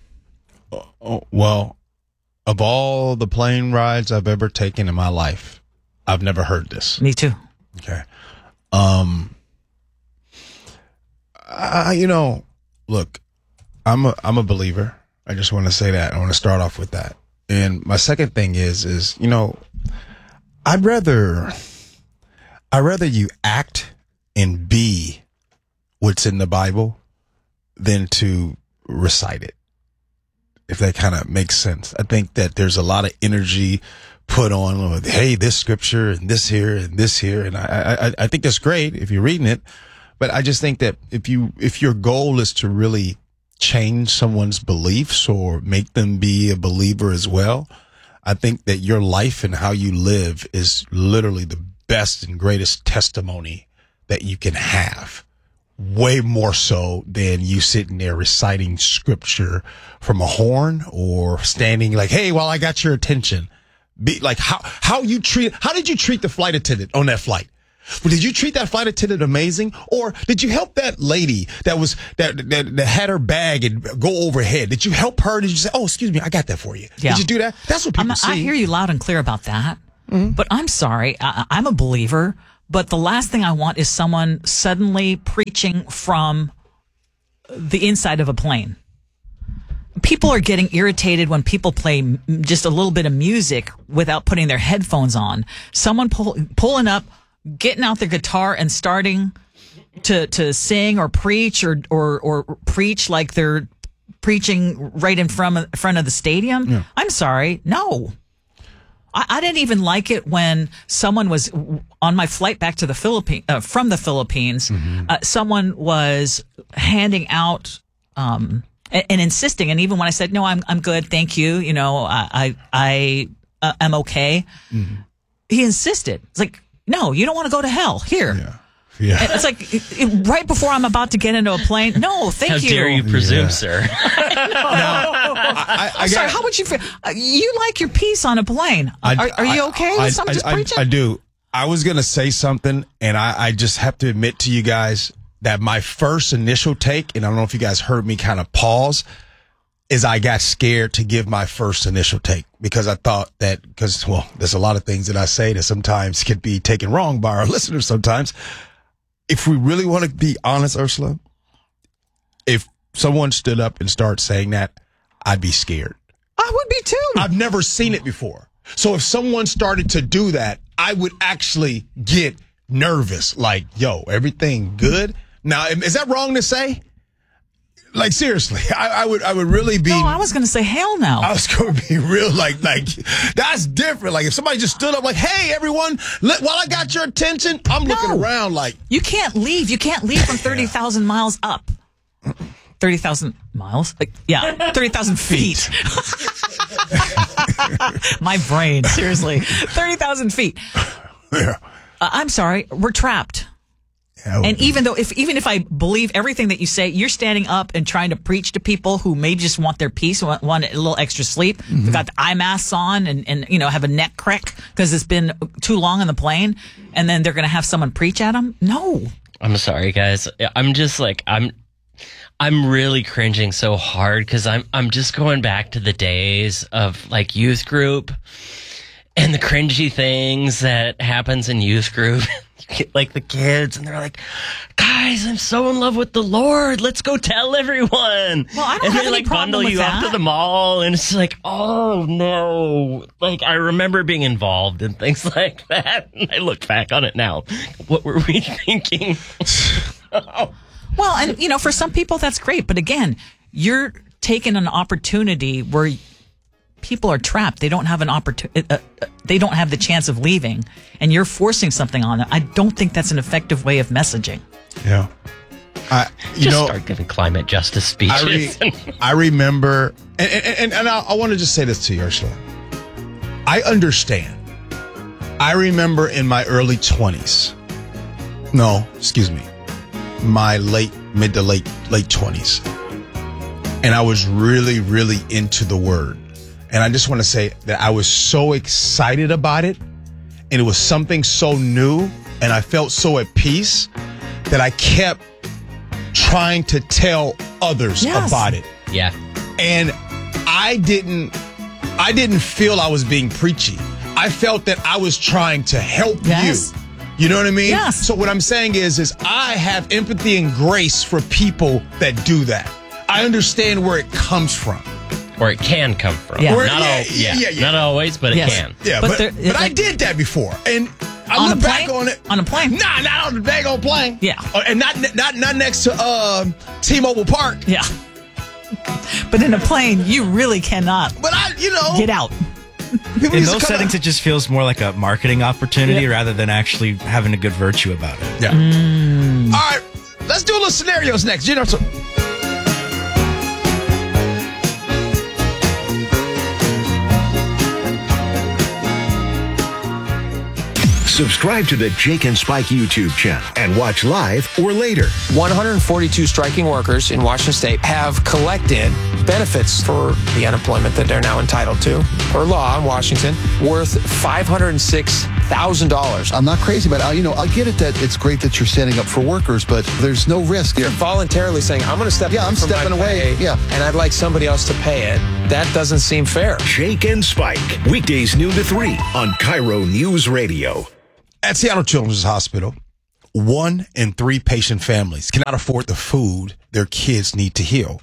Speaker 6: Oh, well, of all the plane rides I've ever taken in my life, I've never heard this.
Speaker 5: Me too.
Speaker 6: Okay. Um, I, you know, look, I'm a I'm a believer. I just want to say that. I want to start off with that. And my second thing is, is, you know, I'd rather, I'd rather you act and be what's in the Bible than to recite it. If that kind of makes sense. I think that there's a lot of energy put on with, hey, this scripture and this here and this here. And I, I, I think that's great if you're reading it. But I just think that if you, if your goal is to really change someone's beliefs or make them be a believer as well, I think that your life and how you live is literally the best and greatest testimony that you can have. Way more so than you sitting there reciting scripture from a horn or standing like, hey, well, I got your attention. Be like how, how you treat, how did you treat the flight attendant on that flight? Well, did you treat that flight attendant amazing? Or did you help that lady that was, that, that, that had her bag and go overhead? Did you help her? Did you say, oh, excuse me, I got that for you?
Speaker 5: Yeah.
Speaker 6: Did you do that? That's what people
Speaker 5: I'm,
Speaker 6: see.
Speaker 5: I hear you loud and clear about that. Mm-hmm. But I'm sorry. I, I'm a believer. But the last thing I want is someone suddenly preaching from the inside of a plane. People are getting irritated when people play m- just a little bit of music without putting their headphones on. Someone pull, pulling up, getting out their guitar and starting to to sing or preach or or, or preach like they're preaching right in front of, front of the stadium. Yeah. I'm sorry. No. I, I didn't even like it when someone was on my flight back to the Philippines, uh, from the Philippines. Mm-hmm. Uh, someone was handing out, um, and, and insisting. And even when I said, no, I'm, I'm good. Thank you. You know, I, I, I uh, am okay. Mm-hmm. He insisted. It's like, no, you don't want to go to hell here. Yeah. Yeah. And it's like it, it, right before I'm about to get into a plane. No, thank
Speaker 7: how
Speaker 5: you.
Speaker 7: How dare you presume,
Speaker 6: yeah.
Speaker 7: sir?
Speaker 5: no. I, I, I'm sorry. How would you feel? Uh, you like your peace on a plane?
Speaker 6: I,
Speaker 5: are, are you okay
Speaker 6: I,
Speaker 5: with someone
Speaker 6: I,
Speaker 5: just
Speaker 6: I,
Speaker 5: preaching?
Speaker 6: I do. I was gonna say something, and I, I just have to admit to you guys that my first initial take, and I don't know if you guys heard me kind of pause, is I got scared to give my first initial take because I thought that because well, there's a lot of things that I say that sometimes could be taken wrong by our listeners sometimes. If we really want to be honest, Ursula, if someone stood up and started saying that, I'd be scared.
Speaker 5: I would be too.
Speaker 6: I've never seen it before. So if someone started to do that, I would actually get nervous. Like, yo, everything good? Now, is that wrong to say? Like, seriously, I, I would I would really be.
Speaker 5: No, I was going to say hell no.
Speaker 6: I was going to be real, like, like that's different. Like, if somebody just stood up, like, hey, everyone, let, while I got your attention, I'm no. looking around like.
Speaker 5: You can't leave. You can't leave from thirty thousand miles up. thirty thousand miles? Like, yeah, thirty thousand feet. My brain, seriously. thirty thousand feet. Yeah. Uh, I'm sorry, we're trapped. And even though, if even if I believe everything that you say, you're standing up and trying to preach to people who maybe just want their peace, want, want a little extra sleep. Mm-hmm. They've got the eye masks on and, and, you know, have a neck crack because it's been too long on the plane. And then they're going to have someone preach at them. No.
Speaker 7: I'm sorry, guys. I'm just like, I'm, I'm really cringing so hard because I'm, I'm just going back to the days of like youth group and the cringy things that happens in youth group. Like the kids, and they're like, guys, I'm so in love with the Lord. Let's go tell everyone.
Speaker 5: Well, I don't
Speaker 7: and
Speaker 5: have
Speaker 7: they
Speaker 5: any
Speaker 7: like
Speaker 5: problem
Speaker 7: bundle
Speaker 5: with
Speaker 7: you
Speaker 5: that.
Speaker 7: off to the mall, and it's like, oh no. Like, I remember being involved in things like that. And I look back on it now. What were we thinking?
Speaker 5: oh. Well, and you know, for some people that's great, but again, you're taking an opportunity where people are trapped. They don't have an opportunity. Uh, uh, they don't have the chance of leaving, and you're forcing something on them. I don't think that's an effective way of messaging.
Speaker 6: Yeah, I you
Speaker 7: Just
Speaker 6: know
Speaker 7: start giving climate justice speeches.
Speaker 6: I, re- I remember, and and, and I, I want to just say this to you, Ursula. I understand. I remember in my early twenties. No, excuse me, my late mid to late late twenties, and I was really really into the Word. And I just want to say that I was so excited about it, and it was something so new, and I felt so at peace that I kept trying to tell others
Speaker 5: yes.
Speaker 6: about it.
Speaker 7: Yeah.
Speaker 6: And I didn't I didn't feel I was being preachy. I felt that I was trying to help
Speaker 5: yes.
Speaker 6: you. You know what I mean?
Speaker 5: Yes.
Speaker 6: So what I'm saying is is I have empathy and grace for people that do that. I understand where it comes from.
Speaker 7: Or it can come from.
Speaker 5: Yeah.
Speaker 7: Not,
Speaker 6: yeah,
Speaker 7: all, yeah.
Speaker 6: Yeah, yeah.
Speaker 7: Not always, but
Speaker 5: yes.
Speaker 7: it can.
Speaker 6: Yeah,
Speaker 5: but
Speaker 6: but,
Speaker 5: there,
Speaker 6: but I
Speaker 5: like,
Speaker 6: did that before. And I
Speaker 5: on
Speaker 6: look
Speaker 5: a
Speaker 6: back
Speaker 5: plane?
Speaker 6: on it.
Speaker 5: On a plane?
Speaker 6: Nah, not on the daggone plane.
Speaker 5: Yeah.
Speaker 6: Uh, and not not not next to uh, T-Mobile Park.
Speaker 5: Yeah. But in a plane, you really cannot
Speaker 6: But I, you know.
Speaker 5: get out.
Speaker 11: In those settings, it just feels more like a marketing opportunity yeah. rather than actually having a good virtue about it.
Speaker 6: Yeah.
Speaker 5: Mm.
Speaker 6: All right. Let's do a little scenarios next. You know, so-
Speaker 4: Subscribe to the Jake and Spike YouTube channel and watch live or later.
Speaker 1: one hundred forty-two striking workers in Washington State have collected benefits for the unemployment that they're now entitled to, per law in Washington, worth five hundred six thousand dollars.
Speaker 12: I'm not crazy about it. You know, I get it that it's great that you're standing up for workers, but there's no risk.
Speaker 1: You're voluntarily saying, I'm going to step
Speaker 12: yeah, I'm
Speaker 1: from
Speaker 12: stepping
Speaker 1: my
Speaker 12: away.
Speaker 1: pay,
Speaker 12: yeah.
Speaker 1: and I'd like somebody else to pay it. That doesn't seem fair.
Speaker 4: Jake and Spike, weekdays noon to three on Cairo News Radio.
Speaker 6: At Seattle Children's Hospital, one in three patient families cannot afford the food their kids need to heal.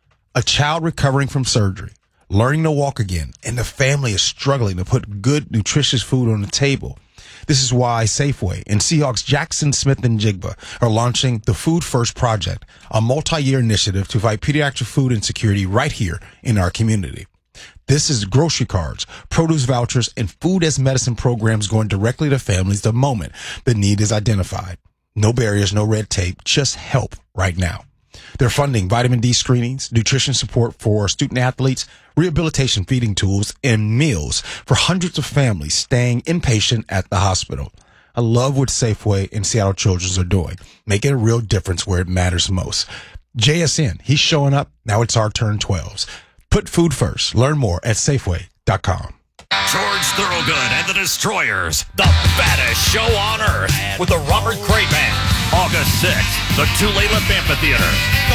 Speaker 6: A child recovering from surgery, learning to walk again, and the family is struggling to put good, nutritious food on the table. This is why Safeway and Seahawks Jackson Smith and Jigba are launching the Food First Project, a multi-year initiative to fight pediatric food insecurity right here in our community. This is grocery cards, produce vouchers, and food as medicine programs going directly to families the moment the need is identified. No barriers, no red tape, just help right now. They're funding vitamin D screenings, nutrition support for student athletes, rehabilitation feeding tools, and meals for hundreds of families staying inpatient at the hospital. I love what Safeway and Seattle Children's are doing, making a real difference where it matters most. J S N, he's showing up. Now it's our turn twelves. Put food first. Learn more at Safeway dot com.
Speaker 13: George Thorogood and the Destroyers, the baddest show on earth, with the Robert Cray Band. August sixth, the Tulalip Amphitheater.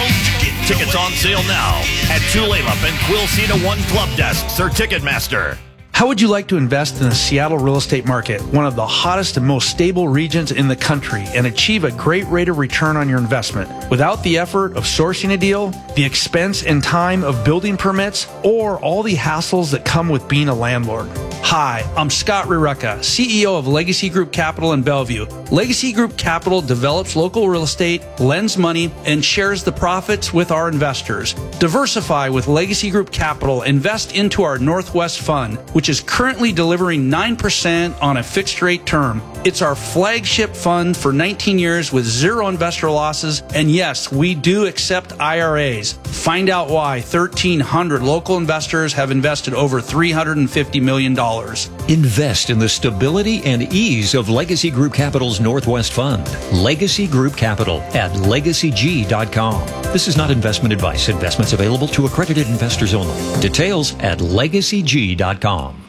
Speaker 13: Tickets on sale now at Tulalip and Quilcena One Club Desks or Ticketmaster.
Speaker 14: How would you like to invest in the Seattle real estate market, one of the hottest and most stable regions in the country, and achieve a great rate of return on your investment without the effort of sourcing a deal, the expense and time of building permits, or all the hassles that come with being a landlord? Hi, I'm Scott Rireka, C E O of Legacy Group Capital in Bellevue. Legacy Group Capital develops local real estate, lends money, and shares the profits with our investors. Diversify with Legacy Group Capital. Invest into our Northwest Fund, which is currently delivering nine percent on a fixed rate term. It's our flagship fund for nineteen years with zero investor losses. And yes, we do accept I R As. Find out why thirteen hundred local investors have invested over three hundred fifty million dollars.
Speaker 26: Invest in the stability and ease of Legacy Group Capital's Northwest Fund. Legacy Group Capital at legacy g dot com. This is not investment advice. Investments available to accredited investors only. Details at legacy g dot com.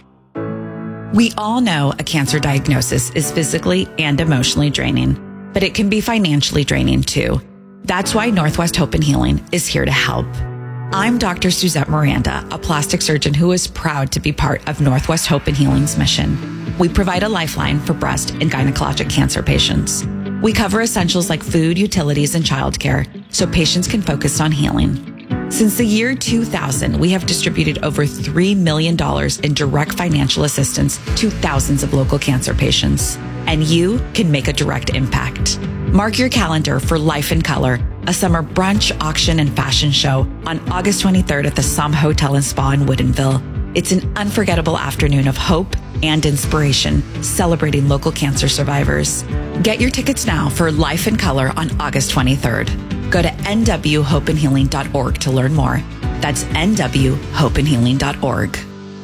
Speaker 15: We all know a cancer diagnosis is physically and emotionally draining, but it can be financially draining too. That's why Northwest Hope and Healing is here to help. I'm Doctor Suzette Miranda, a plastic surgeon who is proud to be part of Northwest Hope and Healing's mission. We provide a lifeline for breast and gynecologic cancer patients. We cover essentials like food, utilities, and childcare so patients can focus on healing. Since the year two thousand, we have distributed over three million dollars in direct financial assistance to thousands of local cancer patients. And you can make a direct impact. Mark your calendar for Life in Color, a summer brunch, auction, and fashion show on August twenty-third at the Somme Hotel and Spa in Woodinville. It's an unforgettable afternoon of hope and inspiration, celebrating local cancer survivors. Get your tickets now for Life in Color on August twenty-third. Go to n w hope and healing dot org to learn more. That's n w hope and healing dot org.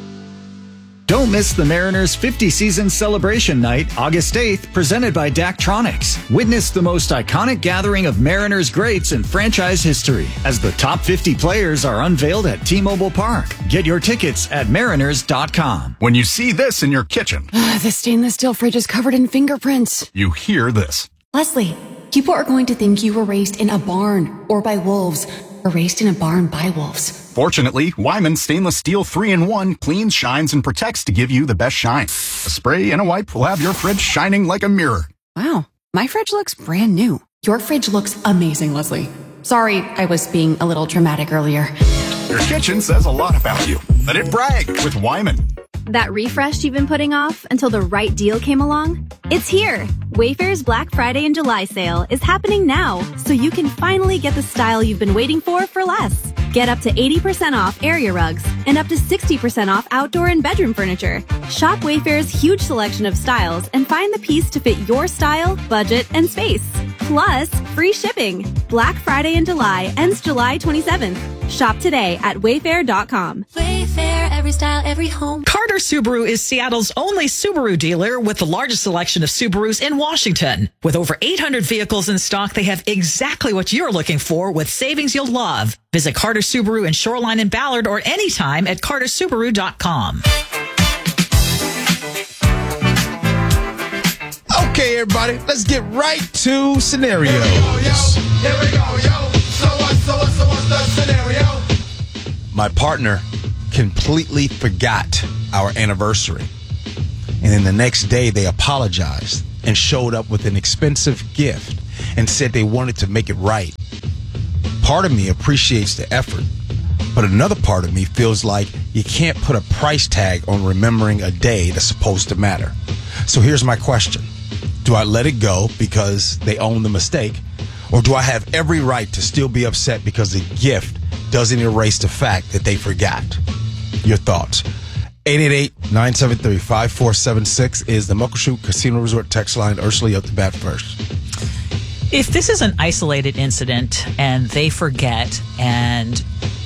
Speaker 3: Don't miss the Mariners fifty season celebration night, August eighth, presented by Daktronics. Witness the most iconic gathering of Mariners greats in franchise history as the top fifty players are unveiled at T-Mobile Park. Get your tickets at mariners dot com.
Speaker 16: When you see this in your kitchen,
Speaker 17: the stainless steel fridge is covered in fingerprints.
Speaker 16: You hear this.
Speaker 17: Leslie, people are going to think you were raised in a barn or by wolves, or raised in a barn by wolves.
Speaker 16: Fortunately, Wyman Stainless Steel three in one cleans, shines, and protects to give you the best shine. A spray and a wipe will have your fridge shining like a mirror.
Speaker 17: Wow, my fridge looks brand new. Your fridge looks amazing, Leslie. Sorry, I was being a little dramatic earlier.
Speaker 16: Your kitchen says a lot about you. Let it brag with Wyman.
Speaker 18: That refresh you've been putting off until the right deal came along? It's here! Wayfair's Black Friday and July sale is happening now, so you can finally get the style you've been waiting for for less. Get up to eighty percent off area rugs and up to sixty percent off outdoor and bedroom furniture. Shop Wayfair's huge selection of styles and find the piece to fit your style, budget, and space. Plus, free shipping. Black Friday in July ends July twenty-seventh. Shop today at wayfair dot com.
Speaker 10: Wayfair, every style, every home.
Speaker 19: Carter Subaru is Seattle's only Subaru dealer with the largest selection of Subarus in Washington. With over eight hundred vehicles in stock, they have exactly what you're looking for with savings you'll love. Visit Carter Subaru in Shoreline and Ballard or anytime at carter subaru dot com.
Speaker 6: Okay, everybody, let's get right to scenarios.
Speaker 20: Here we go, yo. Here we go, yo. So what, so what, so what's the scenario?
Speaker 6: My partner completely forgot our anniversary. And then the next day, they apologized and showed up with an expensive gift and said they wanted to make it right. Part of me appreciates the effort, but another part of me feels like you can't put a price tag on remembering a day that's supposed to matter. So here's my question. Do I let it go because they own the mistake? Or do I have every right to still be upset because the gift doesn't erase the fact that they forgot? Your thoughts. eight eight eight, nine seven three, five four seven six is the Muckleshoot Casino Resort text line. Ursula, up to bat first.
Speaker 5: If this is an isolated incident and they forget and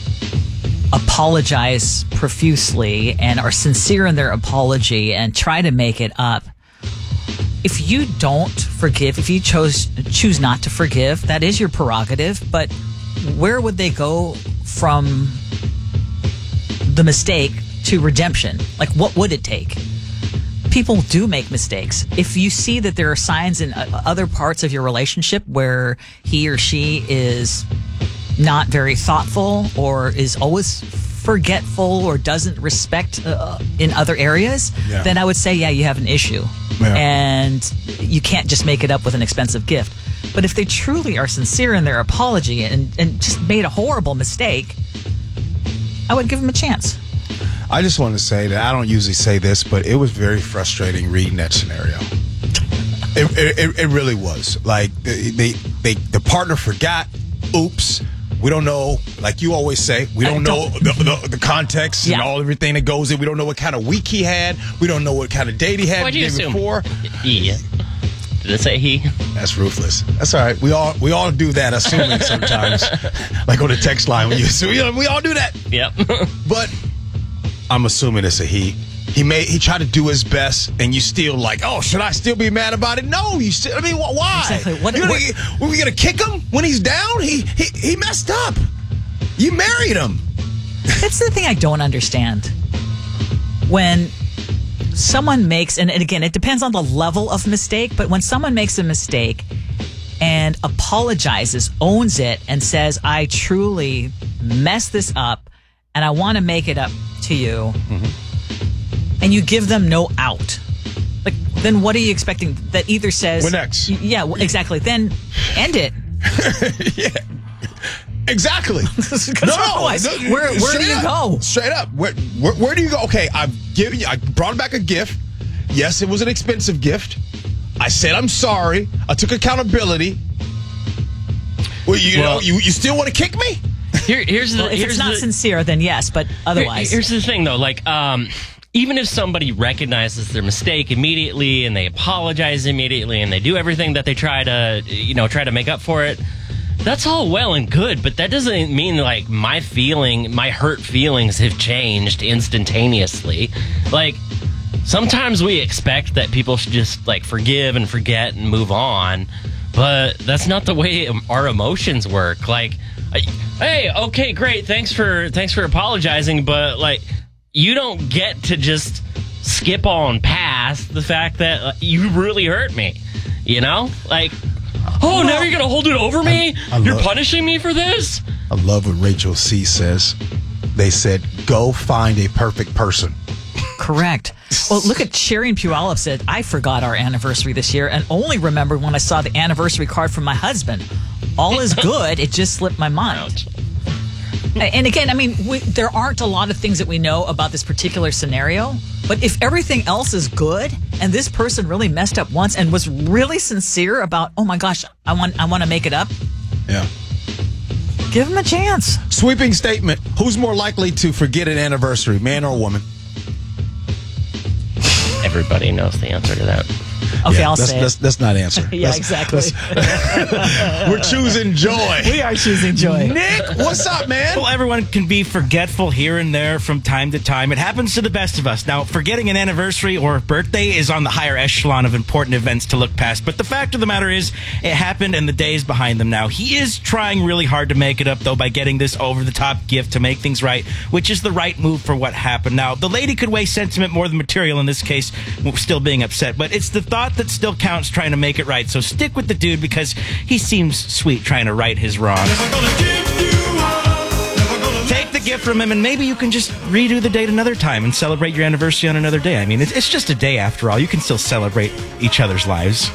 Speaker 5: apologize profusely and are sincere in their apology and try to make it up, if you don't forgive, if you chose choose not to forgive, that is your prerogative. But where would they go from the mistake to redemption? Like, what would it take? People do make mistakes. If you see that there are signs in other parts of your relationship where he or she is not very thoughtful or is always forgetful or doesn't respect uh, in other areas, yeah. then I would say, yeah, you have an issue. Yeah. And you can't just make it up with an expensive gift. But if they truly are sincere in their apology and, and just made a horrible mistake, I would give them a chance.
Speaker 6: I just want to say that I don't usually say this, but it was very frustrating reading that scenario. It, it, it really was. Like, they, they, they, the partner forgot. Oops. We don't know, like you always say, we don't, don't. know the, the, the context yeah. and all everything that goes in. We don't know what kind of week he had. We don't know what kind of date he had
Speaker 7: What'd
Speaker 6: the
Speaker 7: you
Speaker 6: day
Speaker 7: assume?
Speaker 6: before.
Speaker 7: He. Did it say he?
Speaker 6: That's ruthless. That's all right. We all we all do that, assuming sometimes. Like on the text line, when you assume, you know, we all do that.
Speaker 7: Yep.
Speaker 6: But I'm assuming it's a he. He made he tried to do his best, and you still like, oh, should I still be mad about it? No, you still. I mean, why?
Speaker 5: Exactly. What,
Speaker 6: You're
Speaker 5: what,
Speaker 6: gonna, were we gonna kick him when he's down? He he he messed up. You married him.
Speaker 5: That's the thing I don't understand. When someone makes, and, and again, it depends on the level of mistake, but when someone makes a mistake and apologizes, owns it, and says, I truly messed this up, and I want to make it up to you. Mm-hmm. And you give them no out. Like, then what are you expecting? That either says...
Speaker 6: What next?
Speaker 5: Yeah, well, exactly. Then end it.
Speaker 6: Yeah. Exactly. no,
Speaker 5: otherwise,
Speaker 6: no,
Speaker 5: where, where do you
Speaker 6: up,
Speaker 5: go?
Speaker 6: Straight up. Where, where, where do you go? Okay, I've given you... I brought back a gift. Yes, it was an expensive gift. I said I'm sorry. I took accountability. Well, you well, know, you, you still want to kick me?
Speaker 7: Here, here's the...
Speaker 5: Well, if
Speaker 7: here's
Speaker 5: it's not
Speaker 7: the,
Speaker 5: sincere, then yes, but otherwise...
Speaker 7: Here, here's the thing, though. Like, um... even if somebody recognizes their mistake immediately and they apologize immediately and they do everything that they try to, you know, try to make up for it, that's all well and good, but that doesn't mean like my feeling, my hurt feelings have changed instantaneously. Like, sometimes we expect that people should just like forgive and forget and move on, but that's not the way our emotions work. Like, hey, okay, great, thanks for thanks for apologizing, but like, you don't get to just skip on past the fact that uh, you really hurt me, you know? Like, oh, now you're going to hold it over me? I, I you're love, punishing me for this?
Speaker 6: I love what Rachel C. says. They said, go find a perfect person.
Speaker 5: Correct. Well, look at Sherry Puyallup said, I forgot our anniversary this year and only remembered when I saw the anniversary card from my husband. All is good. It just slipped my mind. Ouch. And again, I mean, we, there aren't a lot of things that we know about this particular scenario, but if everything else is good and this person really messed up once and was really sincere about, oh my gosh, I want I want to make it up.
Speaker 6: Yeah.
Speaker 5: Give them a chance.
Speaker 6: Sweeping statement. Who's more likely to forget an anniversary, man or woman?
Speaker 7: Everybody knows the answer to that.
Speaker 5: Okay, I'll
Speaker 6: let's,
Speaker 5: say
Speaker 6: let's,
Speaker 5: it.
Speaker 6: let's not answer.
Speaker 5: Yeah,
Speaker 6: Let's-
Speaker 5: exactly.
Speaker 6: let's- We're choosing joy.
Speaker 5: We are choosing joy.
Speaker 6: Nick, what's up, man?
Speaker 11: Well, everyone can be forgetful here and there from time to time. It happens to the best of us. Now, forgetting an anniversary or birthday is on the higher echelon of important events to look past. But the fact of the matter is, it happened and the day is behind them now. He is trying really hard to make it up, though, by getting this over-the-top gift to make things right, which is the right move for what happened. Now, the lady could weigh sentiment more than material in this case, still being upset. But it's the thought that still counts trying to make it right. So stick with the dude because he seems sweet trying to right his wrongs. Take the gift from him and maybe you can just redo the date another time and celebrate your anniversary on another day. I mean, it's, it's just a day after all. You can still celebrate each other's lives.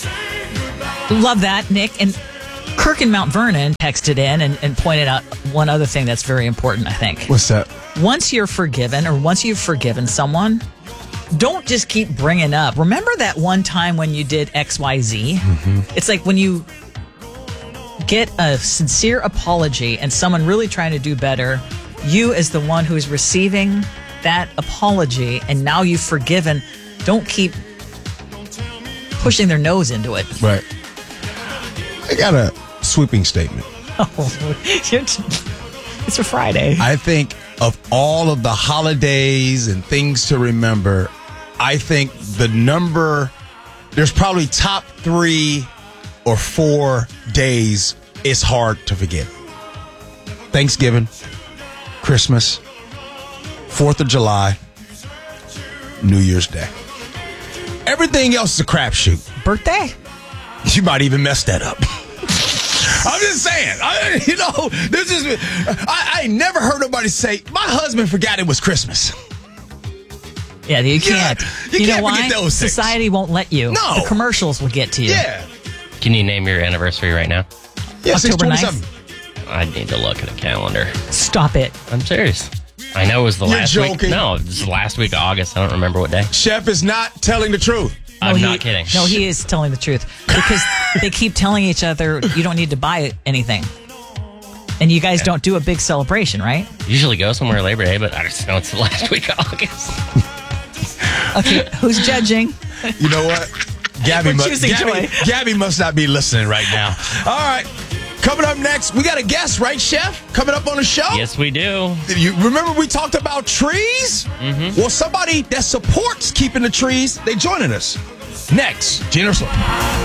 Speaker 5: Love that, Nick. And Kirk in Mount Vernon texted in and, and pointed out one other thing that's very important, I think.
Speaker 6: What's that?
Speaker 5: Once you're forgiven or once you've forgiven someone, don't just keep bringing up. Remember that one time when you did X Y Z?
Speaker 6: Mm-hmm.
Speaker 5: It's like when you get a sincere apology and someone really trying to do better, you as the one who is receiving that apology and now you've forgiven, don't keep pushing their nose into it.
Speaker 6: Right. I got a sweeping statement.
Speaker 5: Oh, it's a Friday.
Speaker 6: I think of all of the holidays and things to remember, I think the number, there's probably top three or four days it's hard to forget. Thanksgiving, Christmas, fourth of July, New Year's Day. Everything else is a crapshoot.
Speaker 5: Birthday?
Speaker 6: You might even mess that up. I'm just saying, I, you know, this is, I, I never heard nobody say, my husband forgot it was Christmas.
Speaker 5: Yeah, you can't.
Speaker 6: You,
Speaker 5: you
Speaker 6: can't
Speaker 5: know why?
Speaker 6: forget those things.
Speaker 5: Society won't let you.
Speaker 6: No.
Speaker 5: The commercials will get to you.
Speaker 6: Yeah.
Speaker 7: Can you name your anniversary right now?
Speaker 6: Yes,
Speaker 5: October
Speaker 6: it's
Speaker 5: ninth.
Speaker 6: twenty-seven.
Speaker 7: I need to look at a calendar.
Speaker 5: Stop it.
Speaker 7: I'm serious. I know it was the
Speaker 6: You're
Speaker 7: last
Speaker 6: joking.
Speaker 7: week. No, it was the last week of August. I don't remember what day.
Speaker 6: Chef is not telling the truth.
Speaker 7: I'm
Speaker 5: No, he-
Speaker 7: not kidding.
Speaker 5: No, he is telling the truth because they keep telling each other you don't need to buy anything. And you guys don't do a big celebration, right?
Speaker 7: Usually go somewhere Labor Day, but I just know it's the last week of August.
Speaker 5: Okay, who's judging?
Speaker 6: You know what? Gabby,
Speaker 5: We're
Speaker 6: mu-
Speaker 5: choosing
Speaker 6: Gabby,
Speaker 5: joy.
Speaker 6: Gabby must not be listening right now. All right. Coming up next, we got a guest, right, Chef? Coming up on the show?
Speaker 7: Yes, we do.
Speaker 6: You remember we talked about trees?
Speaker 7: Mm-hmm.
Speaker 6: Well, somebody that supports keeping the trees, they joining us. Next, Gina Slow.